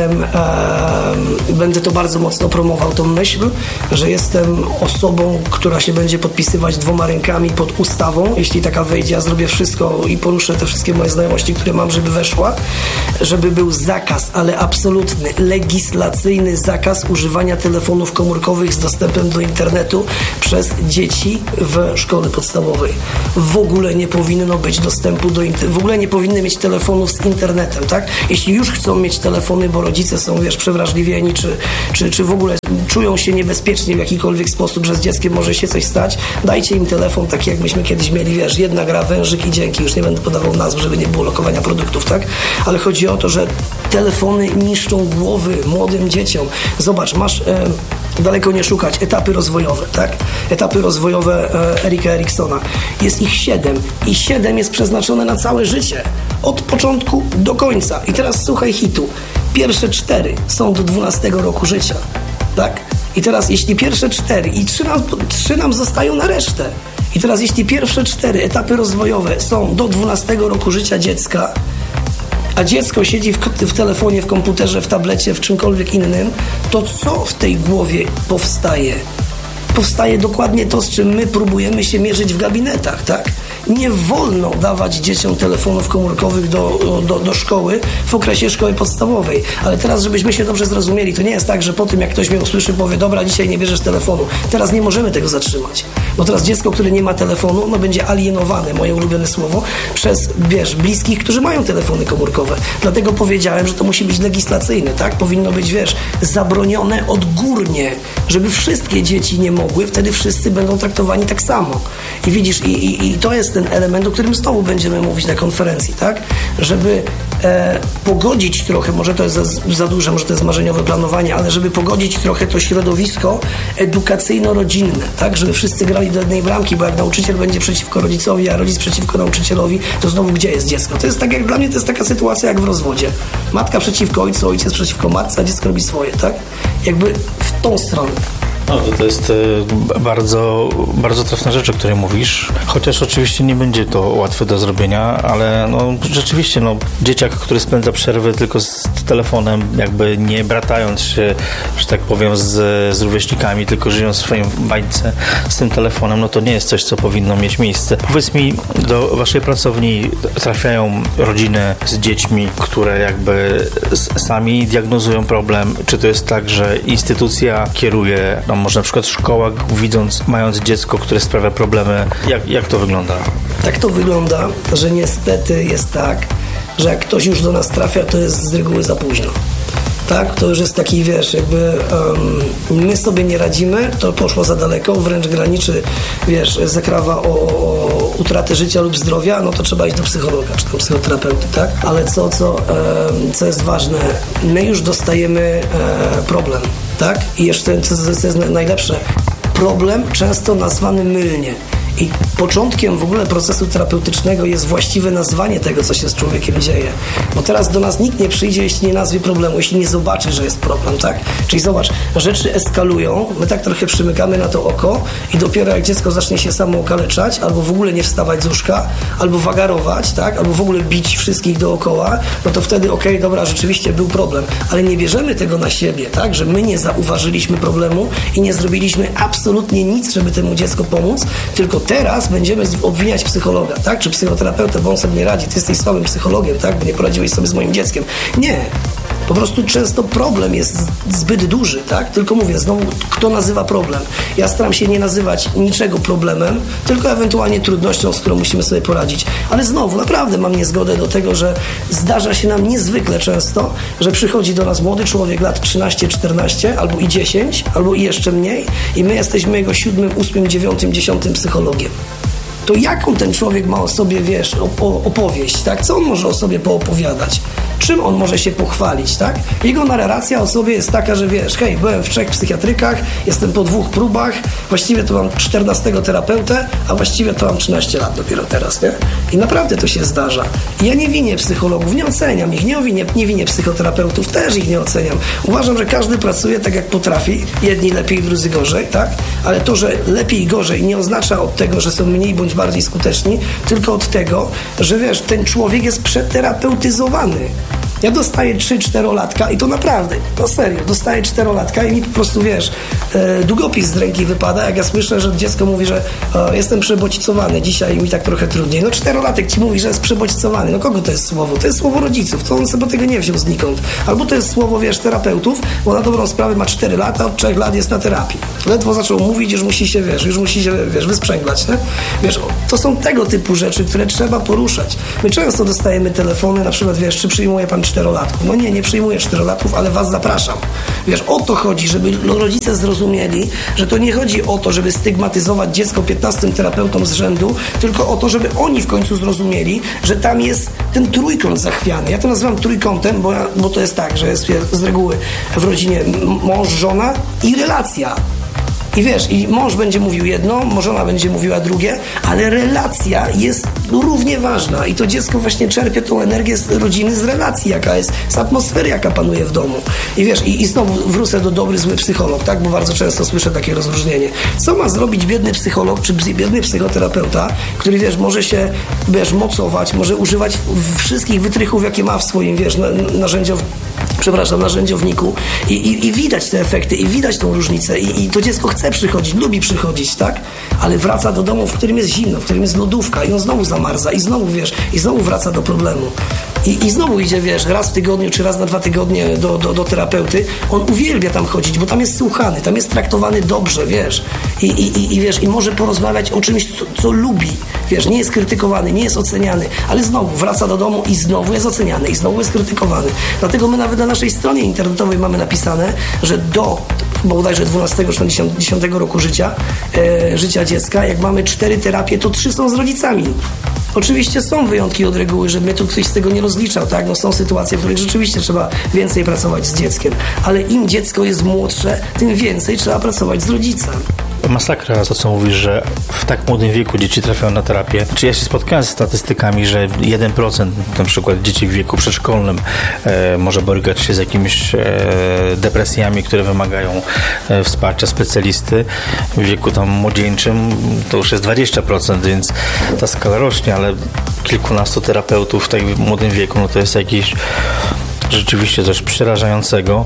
będę to bardzo mocno promował, tą myśl, że jestem osobą, która się będzie podpisywać 2 rękami pod ustawą. Jeśli taka wejdzie, ja zrobię wszystko i poruszę te wszystkie moje znajomości, które mam, żeby weszła, żeby był zakaz, ale absolutny, legislacyjny zakaz używania telefonów komórkowych z dostępem do internetu przez dzieci w szkole podstawowej. W ogóle nie powinno być dostępu do internetu, w ogóle nie powinny mieć telefonów z internetem, tak? Jeśli już chcą mieć telefony, bo rodzice są, wiesz, przewrażliwieni, czy w ogóle czują się niebezpiecznie w jakikolwiek sposób, że z dzieckiem może się coś stać, dajcie im telefon taki, jak myśmy kiedyś mieli, wiesz, 1 gra, wężyk i dzięki, już nie będę podawał nazw, żeby nie było lokowania produktów, tak? Ale chodzi o to, że telefony niszczą głowy młodym dzieciom. Zobacz, masz daleko nie szukać, etapy rozwojowe, tak? Etapy rozwojowe Erika Eriksona. Jest ich 7 i 7 jest przeznaczone na całe życie. Od początku do końca. I teraz słuchaj hitu. Pierwsze 4 są do 12 roku życia, tak? I teraz jeśli pierwsze 4 i 3 nam zostają na resztę. I teraz jeśli pierwsze 4 etapy rozwojowe są do 12 roku życia dziecka, a dziecko siedzi w telefonie, w komputerze, w tablecie, w czymkolwiek innym, to co w tej głowie powstaje? Powstaje dokładnie to, z czym my próbujemy się mierzyć w gabinetach, tak? Nie wolno dawać dzieciom telefonów komórkowych do szkoły w okresie szkoły podstawowej. Ale teraz, żebyśmy się dobrze zrozumieli, to nie jest tak, że po tym, jak ktoś mnie usłyszy, powie, dobra, dzisiaj nie bierzesz telefonu. Teraz nie możemy tego zatrzymać. Bo teraz dziecko, które nie ma telefonu, będzie alienowane, moje ulubione słowo, przez, wiesz, bliskich, którzy mają telefony komórkowe. Dlatego powiedziałem, że to musi być legislacyjne, tak? Powinno być, wiesz, zabronione odgórnie, żeby wszystkie dzieci nie mogły, wtedy wszyscy będą traktowani tak samo. I widzisz, i to jest ten element, o którym znowu będziemy mówić na konferencji, tak? Żeby pogodzić trochę, może to jest za duże, może to jest marzeniowe planowanie, ale żeby pogodzić trochę to środowisko edukacyjno-rodzinne, tak? Żeby wszyscy grali do jednej bramki, bo jak nauczyciel będzie przeciwko rodzicowi, a rodzic przeciwko nauczycielowi, to znowu gdzie jest dziecko? To jest tak, jak dla mnie to jest taka sytuacja jak w rozwodzie. Matka przeciwko ojcu, ojciec przeciwko matce, a dziecko robi swoje, tak? Jakby w tą stronę. No to jest bardzo, bardzo trafna rzecz, o której mówisz, chociaż oczywiście nie będzie to łatwe do zrobienia, ale no rzeczywiście dzieciak, który spędza przerwy tylko z telefonem, jakby nie bratając się, że tak powiem, z rówieśnikami, tylko żyjąc w swoim bańce z tym telefonem, no to nie jest coś, co powinno mieć miejsce. Powiedz mi, do waszej pracowni trafiają rodziny z dziećmi, które jakby sami diagnozują problem, czy to jest tak, że instytucja kieruje, może na przykład szkoła, mając dziecko, które sprawia problemy. Jak to wygląda? Tak to wygląda, że niestety jest tak, że jak ktoś już do nas trafia, to jest z reguły za późno. Tak? To już jest taki, wiesz, jakby my sobie nie radzimy, to poszło za daleko, wręcz graniczy, wiesz, zakrawa o utratę życia lub zdrowia, no to trzeba iść do psychologa, czy do psychoterapeuty, tak? Ale co jest ważne, my już dostajemy problem, tak? I jeszcze, co jest najlepsze, problem często nazwany mylnie. I początkiem w ogóle procesu terapeutycznego jest właściwe nazwanie tego, co się z człowiekiem dzieje. Bo teraz do nas nikt nie przyjdzie, jeśli nie nazwie problemu, jeśli nie zobaczy, że jest problem, tak? Czyli zobacz, rzeczy eskalują, my tak trochę przymykamy na to oko i dopiero jak dziecko zacznie się samo okaleczać, albo w ogóle nie wstawać z łóżka, albo wagarować, tak? Albo w ogóle bić wszystkich dookoła, no to wtedy okej, dobra, rzeczywiście był problem. Ale nie bierzemy tego na siebie, tak? Że my nie zauważyliśmy problemu i nie zrobiliśmy absolutnie nic, żeby temu dziecku pomóc, tylko teraz będziemy obwiniać psychologa, tak? Czy psychoterapeutę, bo on sobie nie radzi, ty jesteś słabym psychologiem, tak? Bo nie poradziłeś sobie z moim dzieckiem. Nie. Po prostu często problem jest zbyt duży, tak? Tylko mówię, znowu, kto nazywa problem? Ja staram się nie nazywać niczego problemem, tylko ewentualnie trudnością, z którą musimy sobie poradzić. Ale znowu, naprawdę mam niezgodę do tego, że zdarza się nam niezwykle często, że przychodzi do nas młody człowiek lat 13, 14, albo i 10, albo i jeszcze mniej i my jesteśmy jego 7, 8, 9, 10 psychologiem. to jaką ten człowiek ma o sobie, wiesz, opowieść, tak? Co on może o sobie poopowiadać? Czym on może się pochwalić, tak? Jego narracja o sobie jest taka, że wiesz, hej, byłem w 3 psychiatrykach, jestem po 2 próbach, właściwie to mam 14 terapeutę, a właściwie to mam 13 lat dopiero teraz, nie? I naprawdę to się zdarza. I ja nie winię psychologów, nie oceniam ich, nie winię psychoterapeutów, też ich nie oceniam. Uważam, że każdy pracuje tak, jak potrafi, jedni lepiej, drudzy gorzej, tak? Ale to, że lepiej i gorzej nie oznacza od tego, że są mniej bądź bardziej skuteczni, tylko od tego, że wiesz, ten człowiek jest przeterapeutyzowany. Ja dostaję 3-4-latka i to naprawdę, to serio, dostaję 4-latka i mi po prostu, wiesz, długopis z ręki wypada, jak ja słyszę, że dziecko mówi, że jestem przebodźcowany dzisiaj i mi tak trochę trudniej. No 4-latek ci mówi, że jest przebodźcowany. No kogo to jest słowo? To jest słowo rodziców, to on sobie tego nie wziął znikąd. Albo to jest słowo, wiesz, terapeutów, bo na dobrą sprawę ma 4 lata, od 3 lat jest na terapii. Ledwo zaczął mówić, już musi się, wiesz, wysprzęglać, nie? Wiesz, to są tego typu rzeczy, które trzeba poruszać. My często dostajemy telefony, na przykład, wiesz, czy przyjmuje pan 4-latków? No nie przyjmuję 4-latków, ale was zapraszam. Wiesz, o to chodzi, żeby rodzice zrozumieli, że to nie chodzi o to, żeby stygmatyzować dziecko 15 terapeutom z rzędu, tylko o to, żeby oni w końcu zrozumieli, że tam jest ten trójkąt zachwiany. Ja to nazywam trójkątem, bo to jest tak, że jest z reguły w rodzinie mąż, żona i relacja. I wiesz, i mąż będzie mówił jedno, żona będzie mówiła drugie, ale relacja jest równie ważna i to dziecko właśnie czerpie tą energię z rodziny, z relacji, jaka jest, z atmosfery, jaka panuje w domu. I wiesz, i znowu wrócę do dobry, zły psycholog, tak? Bo bardzo często słyszę takie rozróżnienie. Co ma zrobić biedny psycholog, czy biedny psychoterapeuta, który, wiesz, może się, wiesz, mocować, może używać wszystkich wytrychów, jakie ma w swoim, wiesz, narzędziowniku i widać te efekty, i widać tą różnicę i to dziecko chce przychodzić, lubi przychodzić, tak? Ale wraca do domu, w którym jest zimno, w którym jest lodówka i on znowu zamarza i znowu, wiesz, i znowu wraca do problemu. I znowu idzie, wiesz, raz w tygodniu czy raz na 2 tygodnie do terapeuty. On uwielbia tam chodzić, bo tam jest słuchany, tam jest traktowany dobrze, wiesz. I wiesz, i może porozmawiać o czymś, co lubi. Wiesz, nie jest krytykowany, nie jest oceniany, ale znowu wraca do domu i znowu jest oceniany, i znowu jest krytykowany. Dlatego my nawet na naszej stronie internetowej mamy napisane, że do bodajże 12 czy 10 roku życia dziecka, jak mamy 4 terapie, to 3 są z rodzicami. Oczywiście są wyjątki od reguły, że mnie tu ktoś z tego nie rozliczał, tak? No są sytuacje, w których rzeczywiście trzeba więcej pracować z dzieckiem, ale im dziecko jest młodsze, tym więcej trzeba pracować z rodzicem. Masakra to, co mówisz, że w tak młodym wieku dzieci trafiają na terapię. Czy ja się spotkałem z statystykami, że 1% na przykład dzieci w wieku przedszkolnym może borykać się z jakimiś depresjami, które wymagają wsparcia specjalisty. W wieku tam młodzieńczym to już jest 20%, więc ta skala rośnie, ale kilkunastu terapeutów w tak młodym wieku, no to jest jakieś rzeczywiście coś przerażającego.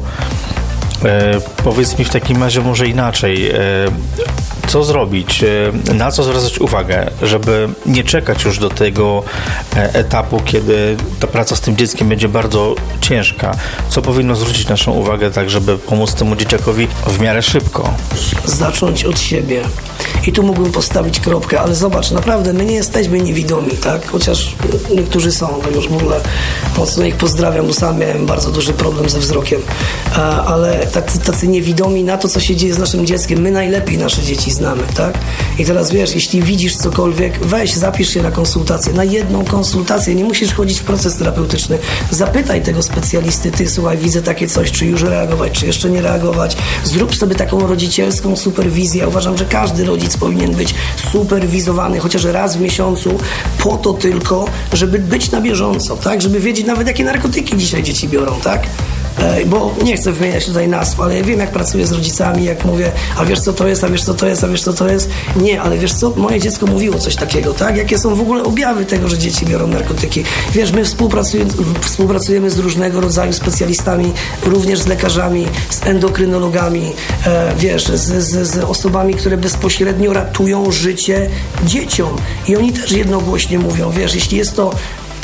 Powiedz mi w takim razie może inaczej, co zrobić, na co zwracać uwagę, żeby nie czekać już do tego etapu, kiedy ta praca z tym dzieckiem będzie bardzo ciężka. Co powinno zwrócić naszą uwagę tak, żeby pomóc temu dzieciakowi w miarę szybko? Zacząć od siebie. I tu mógłbym postawić kropkę, ale zobacz, naprawdę my nie jesteśmy niewidomi, tak? Chociaż niektórzy są, to już w ogóle mocno ich pozdrawiam, bo sam miałem bardzo duży problem ze wzrokiem. Ale tacy niewidomi na to, co się dzieje z naszym dzieckiem, my najlepiej nasze dzieci znamy, tak? I teraz wiesz, jeśli widzisz cokolwiek, weź, zapisz się na konsultację, na jedną konsultację, nie musisz wchodzić w proces terapeutyczny. Zapytaj tego specjalisty, ty słuchaj, widzę takie coś, czy już reagować, czy jeszcze nie reagować. Zrób sobie taką rodzicielską superwizję. Ja uważam, że każdy rodzic powinien być superwizowany chociaż raz w miesiącu, po to tylko, żeby być na bieżąco, tak? Żeby wiedzieć nawet, jakie narkotyki dzisiaj dzieci biorą, tak? Bo nie chcę wymieniać tutaj nazw, ale ja wiem, jak pracuję z rodzicami, jak mówię, a wiesz co to jest, a wiesz co to jest, a wiesz co to jest. Nie, ale wiesz co, moje dziecko mówiło coś takiego, tak? Jakie są w ogóle objawy tego, że dzieci biorą narkotyki. Wiesz, my współpracujemy z różnego rodzaju specjalistami, również z lekarzami, z endokrynologami, wiesz, z osobami, które bezpośrednio ratują życie dzieciom. I oni też jednogłośnie mówią, wiesz, jeśli jest to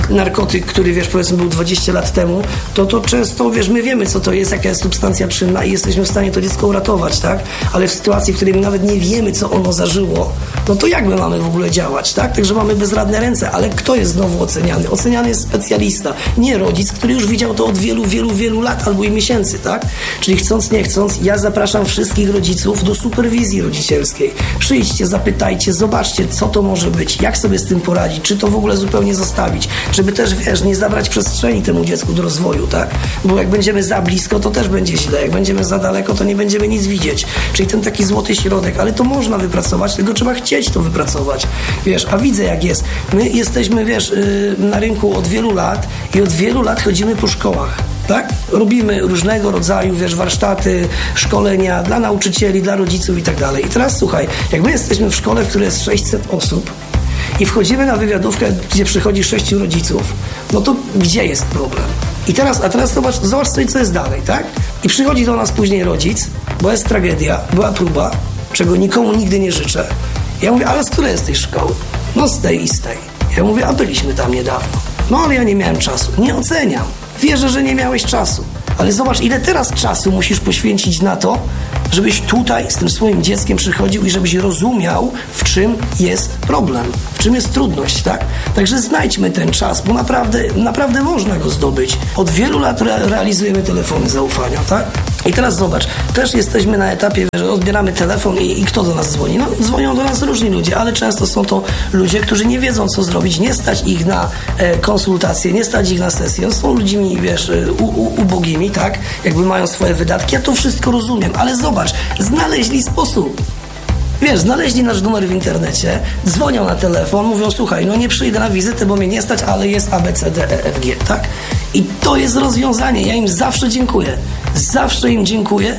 narkotyk, który, wiesz, powiedzmy był 20 lat temu, to często, wiesz, my wiemy, co to jest, jaka jest substancja czynna i jesteśmy w stanie to dziecko uratować, tak? Ale w sytuacji, w której my nawet nie wiemy, co ono zażyło, no to jak my mamy w ogóle działać, tak? Także mamy bezradne ręce, ale kto jest znowu oceniany? Oceniany jest specjalista, nie rodzic, który już widział to od wielu lat albo i miesięcy, tak? Czyli chcąc, nie chcąc, ja zapraszam wszystkich rodziców do superwizji rodzicielskiej. Przyjdźcie, zapytajcie, zobaczcie, co to może być, jak sobie z tym poradzić, czy to w ogóle zupełnie zostawić, żeby też, wiesz, nie zabrać przestrzeni temu dziecku do rozwoju, tak? Bo jak będziemy za blisko, to też będzie źle, jak będziemy za daleko, to nie będziemy nic widzieć. Czyli ten taki złoty środek, ale to można wypracować, tylko trzeba chcieć to wypracować, wiesz, a widzę jak jest. My jesteśmy, wiesz, na rynku od wielu lat i od wielu lat chodzimy po szkołach. Tak? Robimy różnego rodzaju, wiesz, warsztaty, szkolenia dla nauczycieli, dla rodziców i tak dalej. I teraz słuchaj, jak my jesteśmy w szkole, w której jest 600 osób i wchodzimy na wywiadówkę, gdzie przychodzi 6 rodziców, no to gdzie jest problem? A teraz zobacz sobie, co jest dalej, tak? I przychodzi do nas później rodzic, bo jest tragedia, była próba, czego nikomu nigdy nie życzę. Ja mówię, ale z której jesteś szkoły? No z tej i z tej. Ja mówię, a byliśmy tam niedawno. No ale ja nie miałem czasu. Nie oceniam. Wierzę, że nie miałeś czasu. Ale zobacz, ile teraz czasu musisz poświęcić na to, żebyś tutaj z tym swoim dzieckiem przychodził i żebyś rozumiał, w czym jest problem, w czym jest trudność, tak? Także znajdźmy ten czas, bo naprawdę można go zdobyć. Od wielu lat realizujemy telefony zaufania, tak? I teraz zobacz, też jesteśmy na etapie, że odbieramy telefon i kto do nas dzwoni? No, dzwonią do nas różni ludzie, ale często są to ludzie, którzy nie wiedzą, co zrobić, nie stać ich na konsultacje, nie stać ich na sesję, są ludźmi, wiesz, ubogimi, tak? Jakby mają swoje wydatki, ja to wszystko rozumiem, ale zobacz, znaleźli sposób. Wiesz, znaleźli nasz numer w internecie, dzwonią na telefon, mówią, słuchaj, no nie przyjdę na wizytę, bo mnie nie stać, ale jest A, B, C, D, E, F, G, tak? I to jest rozwiązanie, ja im zawsze dziękuję. Zawsze im dziękuję,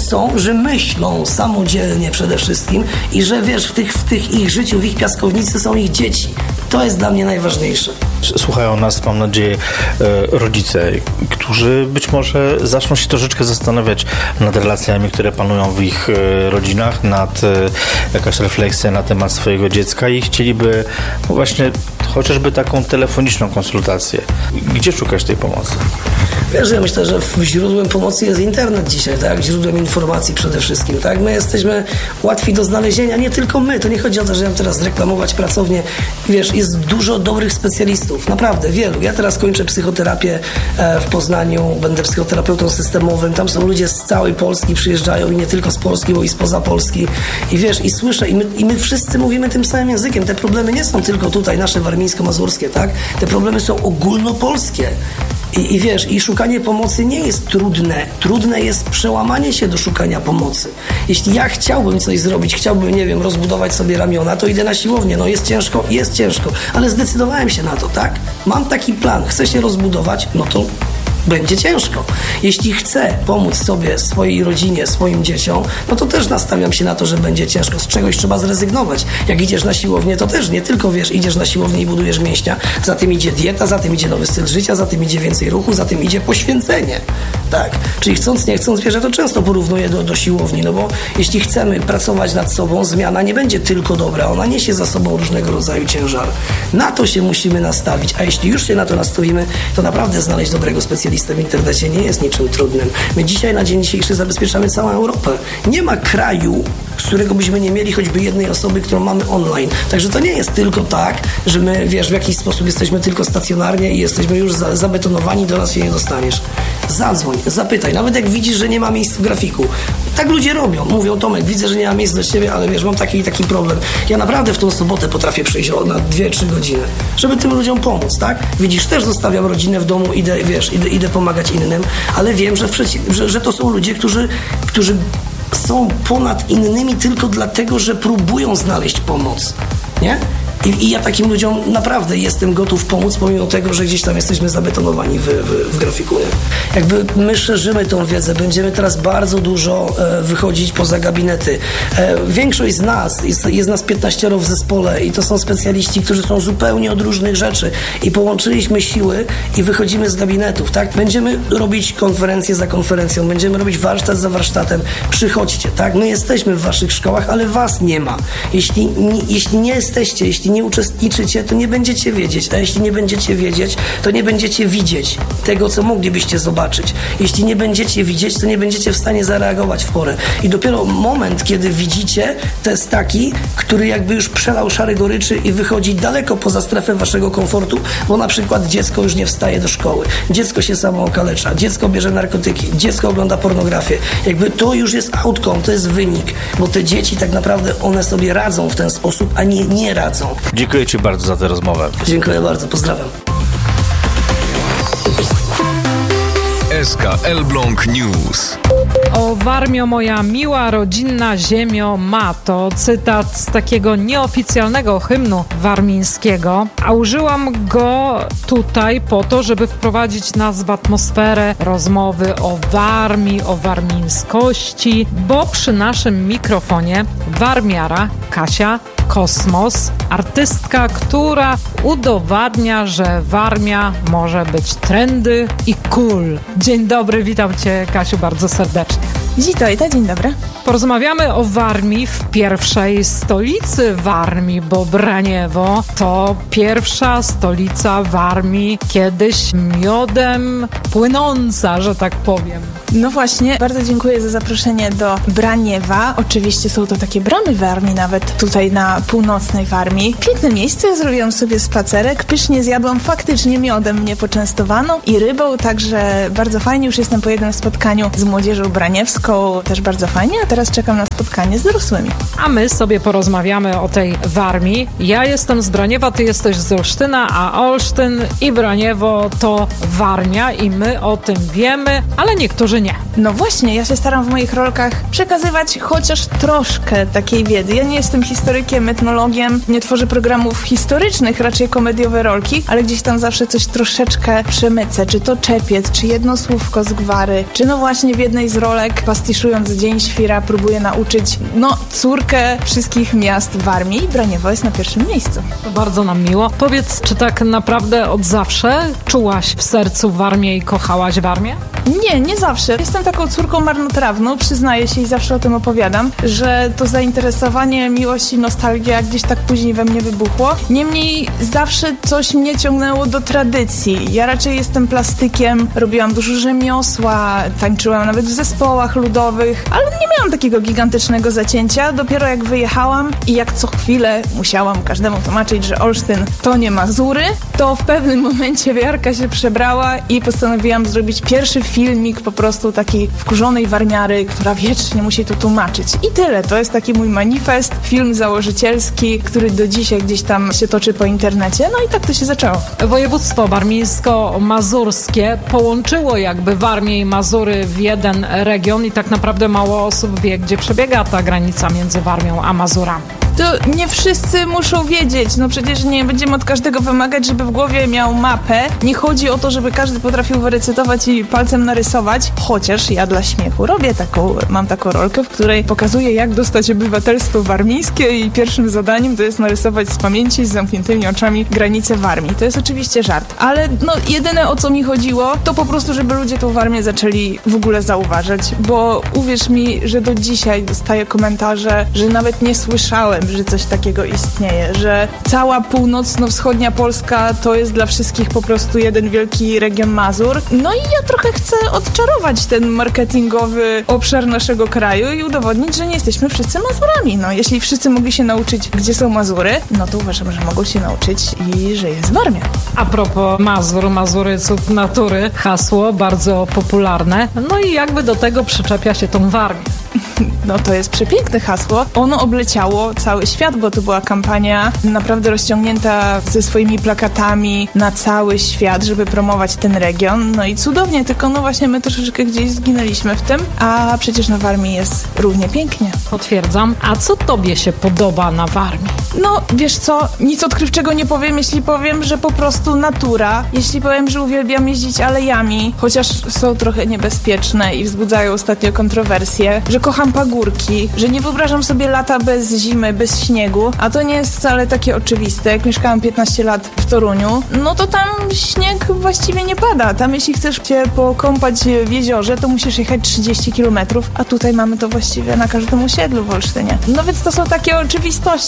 że myślą samodzielnie przede wszystkim i że, wiesz, w tych ich życiu, w ich piaskownicy są ich dzieci. To jest dla mnie najważniejsze. Słuchają nas, mam nadzieję, rodzice, którzy być może zaczną się troszeczkę zastanawiać nad relacjami, które panują w ich rodzinach, nad jakaś refleksja na temat swojego dziecka i chcieliby właśnie chociażby taką telefoniczną konsultację. Gdzie szukać tej pomocy? Wiesz, ja myślę, że źródłem pomocy jest internet dzisiaj, tak? Źródłem informacji przede wszystkim, tak? My jesteśmy łatwi do znalezienia, nie tylko my, to nie chodzi o to, że ja mam teraz reklamować pracownię. Wiesz, jest dużo dobrych specjalistów, naprawdę, wielu. Ja teraz kończę psychoterapię w Poznaniu, będę psychoterapeutą systemowym, tam są ludzie z całej Polski, przyjeżdżają i nie tylko z Polski, bo i spoza Polski. I wiesz, i słyszę, i my wszyscy mówimy tym samym językiem. Te problemy nie są tylko tutaj, nasze warmińsko-mazurskie, tak? Te problemy są ogólnopolskie. I wiesz, i szukanie pomocy nie jest trudne. Trudne jest przełamanie się do szukania pomocy. Jeśli ja chciałbym coś zrobić, chciałbym, nie wiem, rozbudować sobie ramiona, to idę na siłownię. No jest ciężko, ale zdecydowałem się na to, tak? Mam taki plan, chcę się rozbudować, no to będzie ciężko. Jeśli chcę pomóc sobie, swojej rodzinie, swoim dzieciom, no to też nastawiam się na to, że będzie ciężko. Z czegoś trzeba zrezygnować. Jak idziesz na siłownię, to też nie tylko, wiesz, idziesz na siłownię i budujesz mięśnia, za tym idzie dieta, za tym idzie nowy styl życia, za tym idzie więcej ruchu, za tym idzie poświęcenie. Tak? Czyli chcąc, nie chcąc, wiesz, ja to często porównuję do siłowni, no bo jeśli chcemy pracować nad sobą, zmiana nie będzie tylko dobra, ona niesie za sobą różnego rodzaju ciężar. Na to się musimy nastawić, a jeśli już się na to nastawimy, to naprawdę znaleźć dobrego specjalistę w internecie nie jest niczym trudnym. My dzisiaj na dzień dzisiejszy zabezpieczamy całą Europę. Nie ma kraju, z którego byśmy nie mieli choćby jednej osoby, którą mamy online. Także to nie jest tylko tak, że my, wiesz, w jakiś sposób jesteśmy tylko stacjonarnie i jesteśmy już zabetonowani, do nas się nie dostaniesz. Zadzwoń, zapytaj, nawet jak widzisz, że nie ma miejsc w grafiku. Tak ludzie robią. Mówią, Tomek, widzę, że nie ma miejsc dla ciebie, ale wiesz, mam taki problem. Ja naprawdę w tą sobotę potrafię przyjść na 2-3 godziny, żeby tym ludziom pomóc, tak? Widzisz, też zostawiam rodzinę w domu, idę pomagać innym, ale wiem, że to są ludzie, którzy są ponad innymi tylko dlatego, że próbują znaleźć pomoc, nie? I ja takim ludziom naprawdę jestem gotów pomóc, pomimo tego, że gdzieś tam jesteśmy zabetonowani w grafiku. Nie? Jakby my szerzymy tą wiedzę, będziemy teraz bardzo dużo wychodzić poza gabinety. Większość z nas, jest nas 15 w zespole i to są specjaliści, którzy są zupełnie od różnych rzeczy i połączyliśmy siły i wychodzimy z gabinetów. Tak? Będziemy robić konferencję za konferencją, będziemy robić warsztat za warsztatem. Przychodźcie, tak? My jesteśmy w waszych szkołach, ale was nie ma. Jeśli nie jesteście, jeśli Jeśli nie uczestniczycie, to nie będziecie wiedzieć, a jeśli nie będziecie wiedzieć, to nie będziecie widzieć tego, co moglibyście zobaczyć. Jeśli nie będziecie widzieć, to nie będziecie w stanie zareagować w porę. I dopiero moment, kiedy widzicie, to jest taki, który jakby już przelał szary goryczy i wychodzi daleko poza strefę waszego komfortu, bo na przykład dziecko już nie wstaje do szkoły, dziecko się samo okalecza, dziecko bierze narkotyki, dziecko ogląda pornografię. Jakby to już jest outcome, to jest wynik, bo te dzieci tak naprawdę one sobie radzą w ten sposób, a nie radzą. Dziękuję Ci bardzo za tę rozmowę. Dziękuję bardzo, pozdrawiam. SK Elbląg News. O Warmio, moja miła, rodzinna ziemio ma, to cytat z takiego nieoficjalnego hymnu warmińskiego, a użyłam go tutaj po to, żeby wprowadzić nas w atmosferę rozmowy o Warmii, o warmińskości, bo przy naszym mikrofonie warmiara Kasia Kosmos, artystka, która udowadnia, że Warmia może być trendy i cool. Dzień dobry, witam Cię, Kasiu, bardzo serdecznie. Witaj, dzień dobry. Porozmawiamy o Warmii w pierwszej stolicy Warmii, bo Braniewo to pierwsza stolica Warmii, kiedyś miodem płynąca, że tak powiem. No właśnie, bardzo dziękuję za zaproszenie do Braniewa. Oczywiście są to takie bramy Warmii, nawet tutaj na północnej Warmii. Piękne miejsce, zrobiłam sobie spacerek, pysznie zjadłam, faktycznie miodem mnie poczęstowano i rybą, także bardzo fajnie, już jestem po jednym spotkaniu z młodzieżą braniewską, też bardzo fajnie, a teraz czekam na spotkanie z dorosłymi. A my sobie porozmawiamy o tej Warmii. Ja jestem z Braniewa, ty jesteś z Olsztyna, a Olsztyn i Braniewo to Warmia i my o tym wiemy, ale niektórzy nie. No właśnie, ja się staram w moich rolkach przekazywać chociaż troszkę takiej wiedzy. Ja nie jestem historykiem, etnologiem, nie tworzę programów historycznych, raczej komediowe rolki, ale gdzieś tam zawsze coś troszeczkę przemycę. Czy to czepiec, czy jedno słówko z gwary, czy no właśnie w jednej z rolek, pastiszując Dzień Świra, próbuję nauczyć, córkę wszystkich miast Warmii i Braniewo jest na pierwszym miejscu. To bardzo nam miło. Powiedz, czy tak naprawdę od zawsze czułaś w sercu Warmię i kochałaś Warmię? Nie zawsze. Jestem taką córką marnotrawną, przyznaję się i zawsze o tym opowiadam, że to zainteresowanie, miłość i nostalgia gdzieś tak później we mnie wybuchło. Niemniej zawsze coś mnie ciągnęło do tradycji. Ja raczej jestem plastykiem, robiłam dużo rzemiosła, tańczyłam nawet w zespołach ludowych, ale nie miałam takiego gigantycznego zacięcia. Dopiero jak wyjechałam i jak co chwilę musiałam każdemu tłumaczyć, że Olsztyn to nie Mazury, to w pewnym momencie wiarka się przebrała i postanowiłam zrobić pierwszy filmik po prostu takiej wkurzonej warmiary, która wiecznie musi to tłumaczyć. I tyle. To jest taki mój manifest, film założycielski, który do dzisiaj gdzieś tam się toczy po internecie. No i tak to się zaczęło. Województwo warmińsko-mazurskie połączyło jakby Warmię i Mazury w jeden region i tak naprawdę mało osób wie, gdzie przebiega ta granica między Warmią a Mazurami. To nie wszyscy muszą wiedzieć. No przecież nie będziemy od każdego wymagać, żeby w głowie miał mapę. Nie chodzi o to, żeby każdy potrafił wyrecytować i palcem narysować. Chociaż ja dla śmiechu mam taką rolkę, w której pokazuję, jak dostać obywatelstwo warmińskie i pierwszym zadaniem to jest narysować z pamięci z zamkniętymi oczami granicę Warmii. To jest oczywiście żart. Ale jedyne o co mi chodziło, to po prostu, żeby ludzie tą Warmię zaczęli w ogóle zauważać. Bo uwierz mi, że do dzisiaj dostaję komentarze, że nawet nie słyszałem, że coś takiego istnieje, że cała północno-wschodnia Polska to jest dla wszystkich po prostu jeden wielki region Mazur. No i ja trochę chcę odczarować ten marketingowy obszar naszego kraju i udowodnić, że nie jesteśmy wszyscy Mazurami. No, jeśli wszyscy mogli się nauczyć, gdzie są Mazury, no to uważam, że mogą się nauczyć i że jest Warmia. A propos Mazur, Mazury cud natury, hasło bardzo popularne. No i jakby do tego przyczepia się tą Warmię. No to jest przepiękne hasło. Ono obleciało cały świat, bo to była kampania naprawdę rozciągnięta ze swoimi plakatami na cały świat, żeby promować ten region. No i cudownie, tylko właśnie my troszeczkę gdzieś zginęliśmy w tym, a przecież na Warmii jest równie pięknie. Potwierdzam. A co tobie się podoba na Warmii? No, wiesz co, nic odkrywczego nie powiem, jeśli powiem, że po prostu natura. Jeśli powiem, że uwielbiam jeździć alejami, chociaż są trochę niebezpieczne i wzbudzają ostatnio kontrowersje, że kocham pagórki, że nie wyobrażam sobie lata bez zimy, bez śniegu, a to nie jest wcale takie oczywiste. Jak mieszkałam 15 lat w Toruniu, no to tam śnieg właściwie nie pada. Tam jeśli chcesz się pokąpać w jeziorze, to musisz jechać 30 km, a tutaj mamy to właściwie na każdym osiedlu w Olsztynie. No więc to są takie oczywistości. Ludzie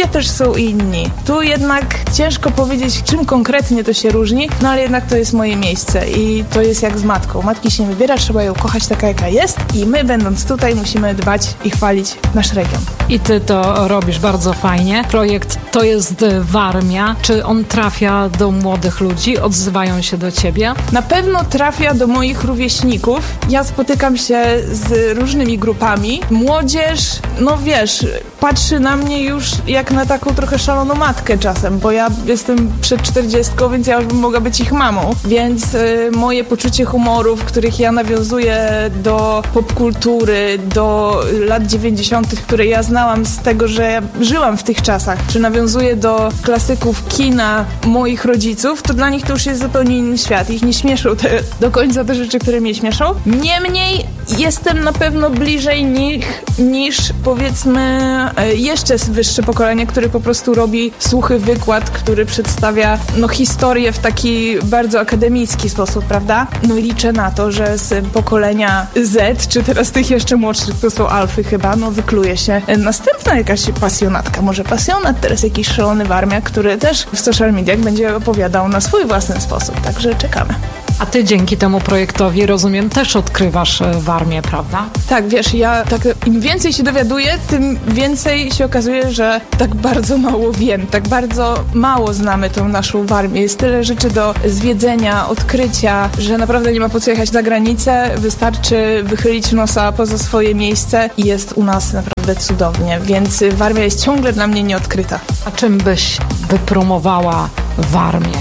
ludzie też są inni. Tu jednak ciężko powiedzieć, czym konkretnie to się różni, no ale jednak to jest moje miejsce i to jest jak z matką. Matki się nie wybiera, trzeba ją kochać taka, jaka jest i my, będąc tutaj, musimy dbać i chwalić nasz region. I ty to robisz bardzo fajnie. Projekt To jest Warmia. Czy on trafia do młodych ludzi? Odzywają się do ciebie? Na pewno trafia do moich rówieśników. Ja spotykam się z różnymi grupami. Młodzież, no wiesz, patrzy na mnie już jak na taką trochę szaloną matkę czasem, bo ja jestem przed 40, więc ja już bym mogła być ich mamą. Więc moje poczucie humoru, w których ja nawiązuję do popkultury, do lat 90., które ja znałam z tego, że ja żyłam w tych czasach, czy nawiązuję do klasyków kina moich rodziców, to dla nich to już jest zupełnie inny świat. Ich nie śmieszą do końca te rzeczy, które mnie śmieszą. Niemniej jestem na pewno bliżej nich niż powiedzmy jeszcze wyższe pokolenie, które po prostu robi suchy wykład, który przedstawia historię w taki bardzo akademicki sposób, prawda? No liczę na to, że z pokolenia Z, czy teraz tych jeszcze młodszych, to są alfy chyba, wykluje się następna jakaś pasjonatka, może pasjonat, teraz jakiś szalony warmiak, który też w social mediach będzie opowiadał na swój własny sposób, także czekamy. A ty dzięki temu projektowi, rozumiem, też odkrywasz Warmię, prawda? Tak, wiesz, ja im więcej się dowiaduję, tym więcej się okazuje, że tak bardzo mało wiem, tak bardzo mało znamy tą naszą Warmię. Jest tyle rzeczy do zwiedzenia, odkrycia, że naprawdę nie ma po co jechać za granicę, wystarczy wychylić nosa poza swoje miejsce i jest u nas naprawdę cudownie, więc Warmia jest ciągle dla mnie nieodkryta. A czym byś wypromowała Warmię?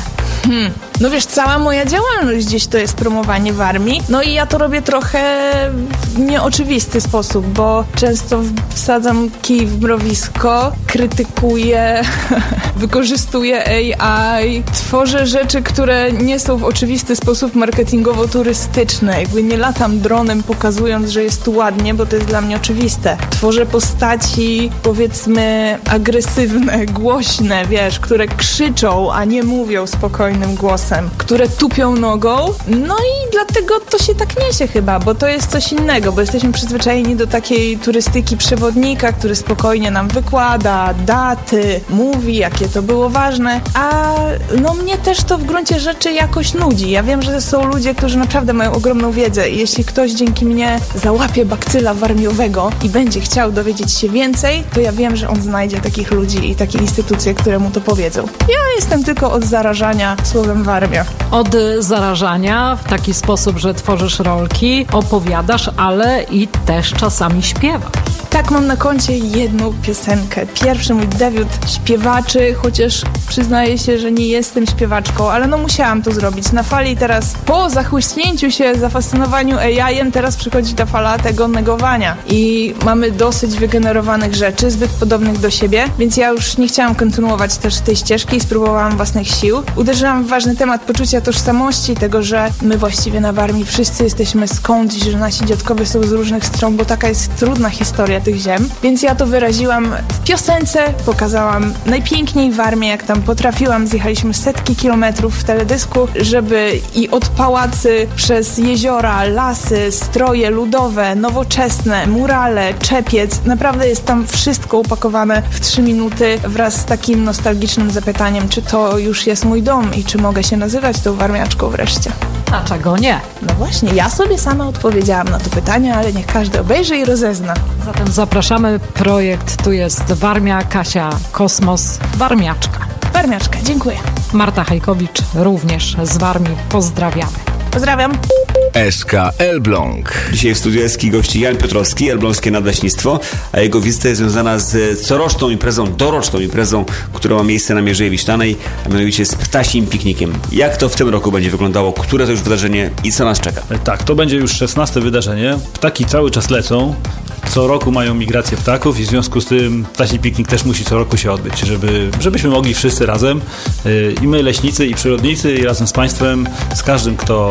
No wiesz, cała moja działalność gdzieś to jest promowanie Warmii. No i ja to robię trochę w nieoczywisty sposób, bo często wsadzam kij w mrowisko, krytykuję, wykorzystuję AI, tworzę rzeczy, które nie są w oczywisty sposób marketingowo-turystyczne. Jakby nie latam dronem pokazując, że jest tu ładnie, bo to jest dla mnie oczywiste. Tworzę postaci, powiedzmy, agresywne, głośne, wiesz, które krzyczą, a nie mówią spokojnym głosem, które tupią nogą, no i dlatego to się tak niesie chyba, bo to jest coś innego, bo jesteśmy przyzwyczajeni do takiej turystyki przewodnika, który spokojnie nam wykłada daty, mówi, jakie to było ważne, a mnie też to w gruncie rzeczy jakoś nudzi. Ja wiem, że są ludzie, którzy naprawdę mają ogromną wiedzę i jeśli ktoś dzięki mnie załapie bakcyla warmiowego i będzie chciał dowiedzieć się więcej, to ja wiem, że on znajdzie takich ludzi i takie instytucje, które mu to powiedzą. Ja jestem tylko od zarażania słowem Warmia. Od zarażania w taki sposób, że tworzysz rolki, opowiadasz, ale i też czasami śpiewasz. Tak, mam na koncie jedną piosenkę. Pierwszy mój debiut śpiewaczy, chociaż przyznaję się, że nie jestem śpiewaczką, ale musiałam to zrobić. Na fali teraz, po zachłyśnięciu się, zafascynowaniu AI-em, teraz przychodzi ta fala tego negowania. I mamy dosyć wygenerowanych rzeczy, zbyt podobnych do siebie, więc ja już nie chciałam kontynuować też tej ścieżki i spróbowałam własnych sił. Uderzyłam w ważny temat poczucia tożsamości, tego, że my właściwie na Warmii wszyscy jesteśmy skądś, że nasi dziadkowie są z różnych stron, bo taka jest trudna historia tych ziem. Więc ja to wyraziłam w piosence, pokazałam najpiękniej Warmię, jak tam potrafiłam. Zjechaliśmy setki kilometrów w teledysku, żeby i od pałacy, przez jeziora, lasy, stroje ludowe, nowoczesne, murale, czepiec. Naprawdę jest tam wszystko upakowane w 3 minuty wraz z takim nostalgicznym zapytaniem, czy to już jest mój dom i czy mogę się nazywać tą warmiaczką wreszcie. Dlaczego nie? No właśnie, ja sobie sama odpowiedziałam na to pytanie, ale niech każdy obejrzy i rozezna. Zatem zapraszamy. Projekt Tu jest Warmia, Kasia Kosmos, Warmiaczka. Warmiaczka, dziękuję. Marta Hajkowicz również z Warmii. Pozdrawiamy. Pozdrawiam. SK Elbląg. Dzisiaj w studiu SK gości Jan Piotrowski, Elbląskie Nadleśnictwo, a jego wizyta jest związana z coroczną imprezą, doroczną imprezą, która ma miejsce na Mierzei Wiślanej, a mianowicie z ptasim piknikiem. Jak to w tym roku będzie wyglądało? Które to już wydarzenie i co nas czeka? Tak, to będzie już 16 wydarzenie. Ptaki cały czas lecą. Co roku mają migrację ptaków i w związku z tym ptasi piknik też musi co roku się odbyć, żebyśmy mogli wszyscy razem, i my leśnicy, i przyrodnicy, i razem z państwem, z każdym, kto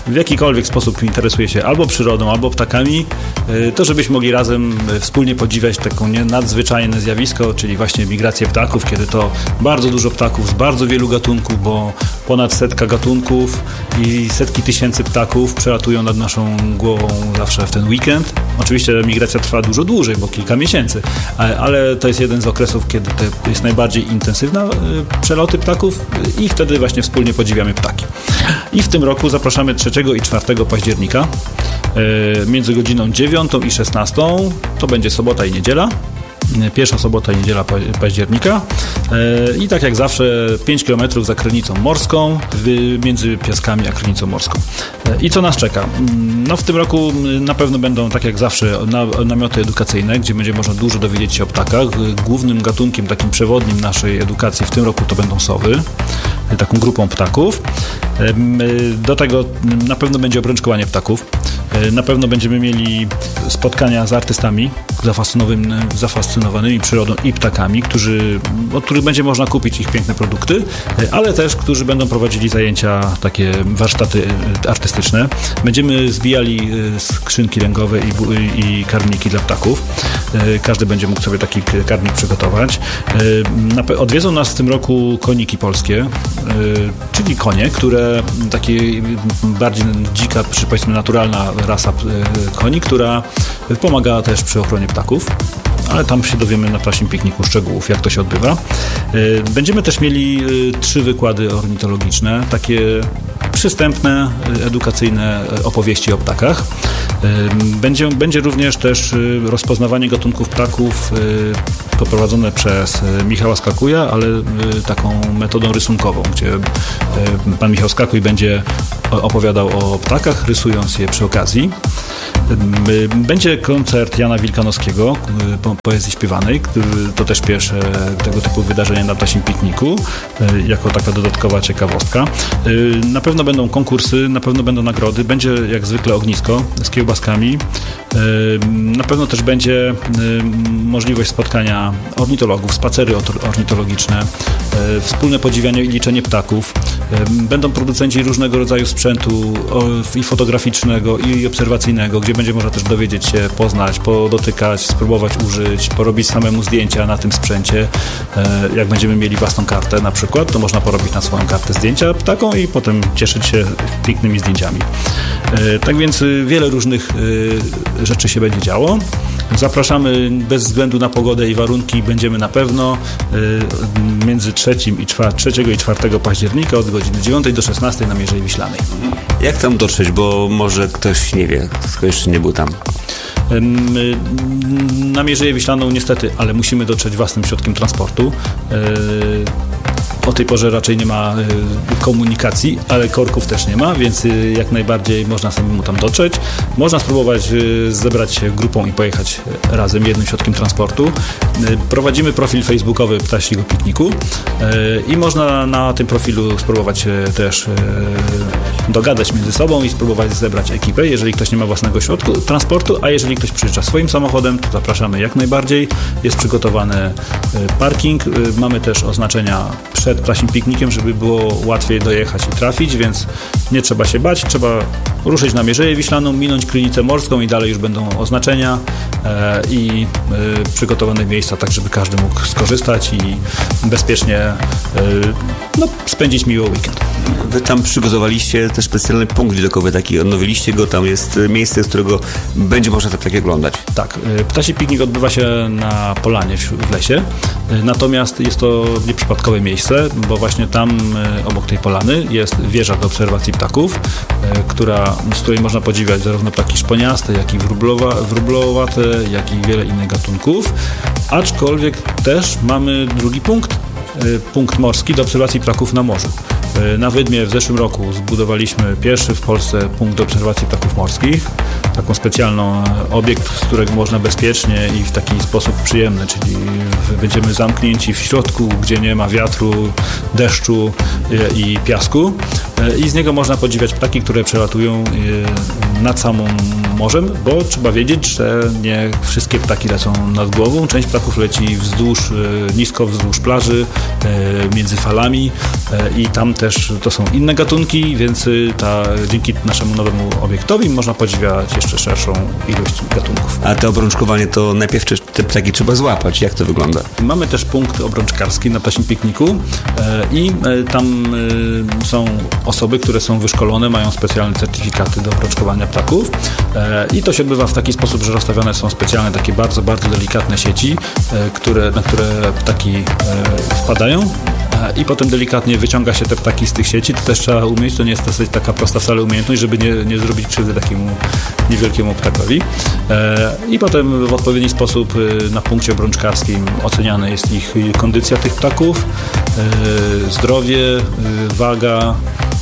w jakikolwiek sposób interesuje się albo przyrodą, albo ptakami, to żebyśmy mogli razem wspólnie podziwiać taką nadzwyczajne zjawisko, czyli właśnie migrację ptaków, kiedy to bardzo dużo ptaków z bardzo wielu gatunków, bo ponad 100 gatunków i setki tysięcy ptaków przelatują nad naszą głową zawsze w ten weekend. Oczywiście migracja trwa dużo dłużej, bo kilka miesięcy, ale to jest jeden z okresów, kiedy to jest najbardziej intensywna przeloty ptaków i wtedy właśnie wspólnie podziwiamy ptaki. I w tym roku zapraszamy 3 i 4 października między godziną 9 i 16. To będzie sobota i niedziela. Pierwsza sobota i niedziela października i tak jak zawsze 5 km za granicą morską, między Piaskami a granicą morską. I co nas czeka? No w tym roku na pewno będą, tak jak zawsze, namioty edukacyjne, gdzie będzie można dużo dowiedzieć się o ptakach. Głównym gatunkiem, takim przewodnim naszej edukacji w tym roku to będą sowy, taką grupą ptaków. Do tego na pewno będzie obrączkowanie ptaków. Na pewno będziemy mieli spotkania z artystami zafascynowanymi przyrodą i ptakami, od których będzie można kupić ich piękne produkty, ale też, którzy będą prowadzili zajęcia, takie warsztaty artystyczne. Będziemy zbijali skrzynki ręgowe i karmniki dla ptaków. Każdy będzie mógł sobie taki karmnik przygotować. Odwiedzą nas w tym roku koniki polskie, czyli konie, które takie bardziej dzika, czy powiedzmy naturalna rasa koni, która pomaga też przy ochronie ptaków, ale tam się dowiemy na ptasim pikniku szczegółów, jak to się odbywa. Będziemy też mieli 3 wykłady ornitologiczne, takie przystępne, edukacyjne opowieści o ptakach. Będzie również też rozpoznawanie gatunków ptaków poprowadzone przez Michała Skakuja, ale taką metodą rysunkową, gdzie pan Michał Skakuj będzie opowiadał o ptakach, rysując je przy okazji. Będzie koncert Jana Wilkanowskiego, poezji śpiewanej, to też pierwsze tego typu wydarzenie na ptasim pikniku, jako taka dodatkowa ciekawostka. Na pewno będą konkursy, na pewno będą nagrody, będzie jak zwykle ognisko z kiełbaskami. Na pewno też będzie możliwość spotkania ornitologów, spacery ornitologiczne, wspólne podziwianie i liczenie ptaków. Będą producenci różnego rodzaju sprzętu i fotograficznego, i obserwacyjnego, gdzie będzie można też dowiedzieć się, poznać, podotykać, spróbować użyć, porobić samemu zdjęcia na tym sprzęcie. Jak będziemy mieli własną kartę na przykład, to można porobić na swoją kartę zdjęcia ptaką i potem cieszyć się pięknymi zdjęciami. Tak więc wiele różnych rzeczy się będzie działo. Zapraszamy bez względu na pogodę i warunki, będziemy na pewno między 3 i 4 października od godziny 9 do 16 na Mierzei Wiślanej. Jak tam dotrzeć, bo może ktoś nie wie, kto jeszcze nie był tam? Na Mierzeję Wiślaną niestety, ale musimy dotrzeć własnym środkiem transportu. O tej porze raczej nie ma komunikacji, ale korków też nie ma, więc jak najbardziej można samemu tam dotrzeć. Można spróbować zebrać się grupą i pojechać razem jednym środkiem transportu. Prowadzimy profil facebookowy Ptasiego Pikniku i można na tym profilu spróbować się też dogadać między sobą i spróbować zebrać ekipę, jeżeli ktoś nie ma własnego środka transportu, a jeżeli ktoś przyjeżdża swoim samochodem, to zapraszamy jak najbardziej. Jest przygotowany parking, mamy też oznaczenia przed ptasim piknikiem, żeby było łatwiej dojechać i trafić, więc nie trzeba się bać, trzeba ruszyć na Mierzeję Wiślaną, minąć Krynicę Morską i dalej już będą oznaczenia i przygotowane miejsca, tak żeby każdy mógł skorzystać i bezpiecznie spędzić miły weekend. Wy tam przygotowaliście też specjalny punkt widokowy, taki odnowiliście go, tam jest miejsce, z którego będzie można takie oglądać. Tak, ptasi piknik odbywa się na polanie w lesie, natomiast jest to nieprzypadkowe miejsce, bo właśnie tam obok tej polany jest wieża do obserwacji ptaków, z której można podziwiać zarówno ptaki szponiaste, jak i wróblowate, jak i wiele innych gatunków, aczkolwiek też mamy drugi punkt morski do obserwacji ptaków na morzu. Na Wydmie w zeszłym roku zbudowaliśmy pierwszy w Polsce punkt do obserwacji ptaków morskich, taką specjalną obiekt, z którego można bezpiecznie i w taki sposób przyjemny, czyli będziemy zamknięci w środku, gdzie nie ma wiatru, deszczu i piasku i z niego można podziwiać ptaki, które przelatują nad samym morzem, bo trzeba wiedzieć, że nie wszystkie ptaki lecą nad głową. Część ptaków leci nisko wzdłuż plaży, między falami i tam też to są inne gatunki, więc dzięki naszemu nowemu obiektowi można podziwiać jeszcze szerszą ilość gatunków. A to obrączkowanie to najpierw te ptaki trzeba złapać. Jak to wygląda? Mamy też punkt obrączkarski na Ptasim Pikniku i tam są osoby, które są wyszkolone, mają specjalne certyfikaty do obrączkowania ptaków i to się odbywa w taki sposób, że rozstawione są specjalne takie bardzo, bardzo delikatne sieci, na które ptaki wpadają i potem delikatnie wyciąga się te ptaki z tych sieci. To też trzeba umieć, to nie jest dosyć taka prosta wcale umiejętność, żeby nie zrobić krzywdy takiemu niewielkiemu ptakowi. I potem w odpowiedni sposób na punkcie obrączkarskim oceniana jest ich kondycja tych ptaków, zdrowie, waga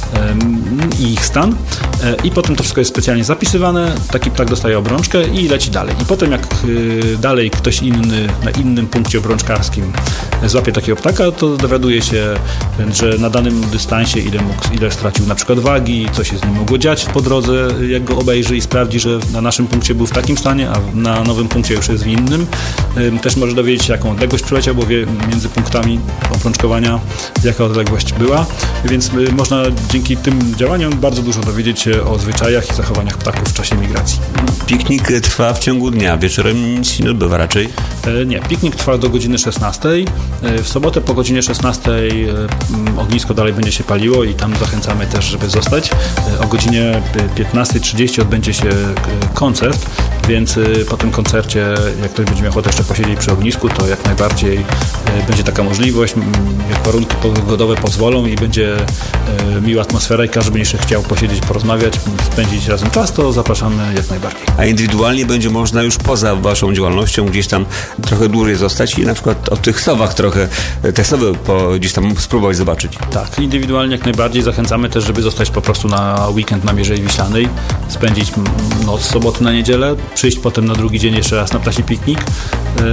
i ich stan i potem to wszystko jest specjalnie zapisywane, taki ptak dostaje obrączkę i leci dalej. I potem jak dalej ktoś inny na innym punkcie obrączkarskim złapie takiego ptaka, to dowiaduje się, że na danym dystansie ile stracił na przykład wagi, co się z nim mogło dziać po drodze, jak go obejrzy i sprawdzi, że na naszym punkcie był w takim stanie, a na nowym punkcie już jest w innym. Też może dowiedzieć się, jaką odległość przeleciał, bo wie między punktami obrączkowania, jaka odległość była, więc można dzięki tym działaniom bardzo dużo dowiedzieć się o zwyczajach i zachowaniach ptaków w czasie migracji. Piknik trwa w ciągu dnia, wieczorem nic się nie odbywa raczej? Nie, piknik trwa do godziny 16. W sobotę po godzinie 16 ognisko dalej będzie się paliło i tam zachęcamy też, żeby zostać. O godzinie 15:30 odbędzie się koncert, więc po tym koncercie, jak ktoś będzie miał ochotę jeszcze posiedzieć przy ognisku, to jak najbardziej będzie taka możliwość, jak warunki pogodowe pozwolą i będzie miła atmosfera i każdy będzie jeszcze chciał posiedzieć, porozmawiać, spędzić razem czas, to zapraszamy jak najbardziej. A indywidualnie będzie można już poza waszą działalnością gdzieś tam trochę dłużej zostać i na przykład o tych sowach trochę, te sowy gdzieś tam spróbować zobaczyć. Tak, indywidualnie jak najbardziej zachęcamy też, żeby zostać po prostu na weekend na Mierzei Wiślanej, spędzić noc z soboty na niedzielę, przyjść potem na drugi dzień jeszcze raz na Ptasi Piknik.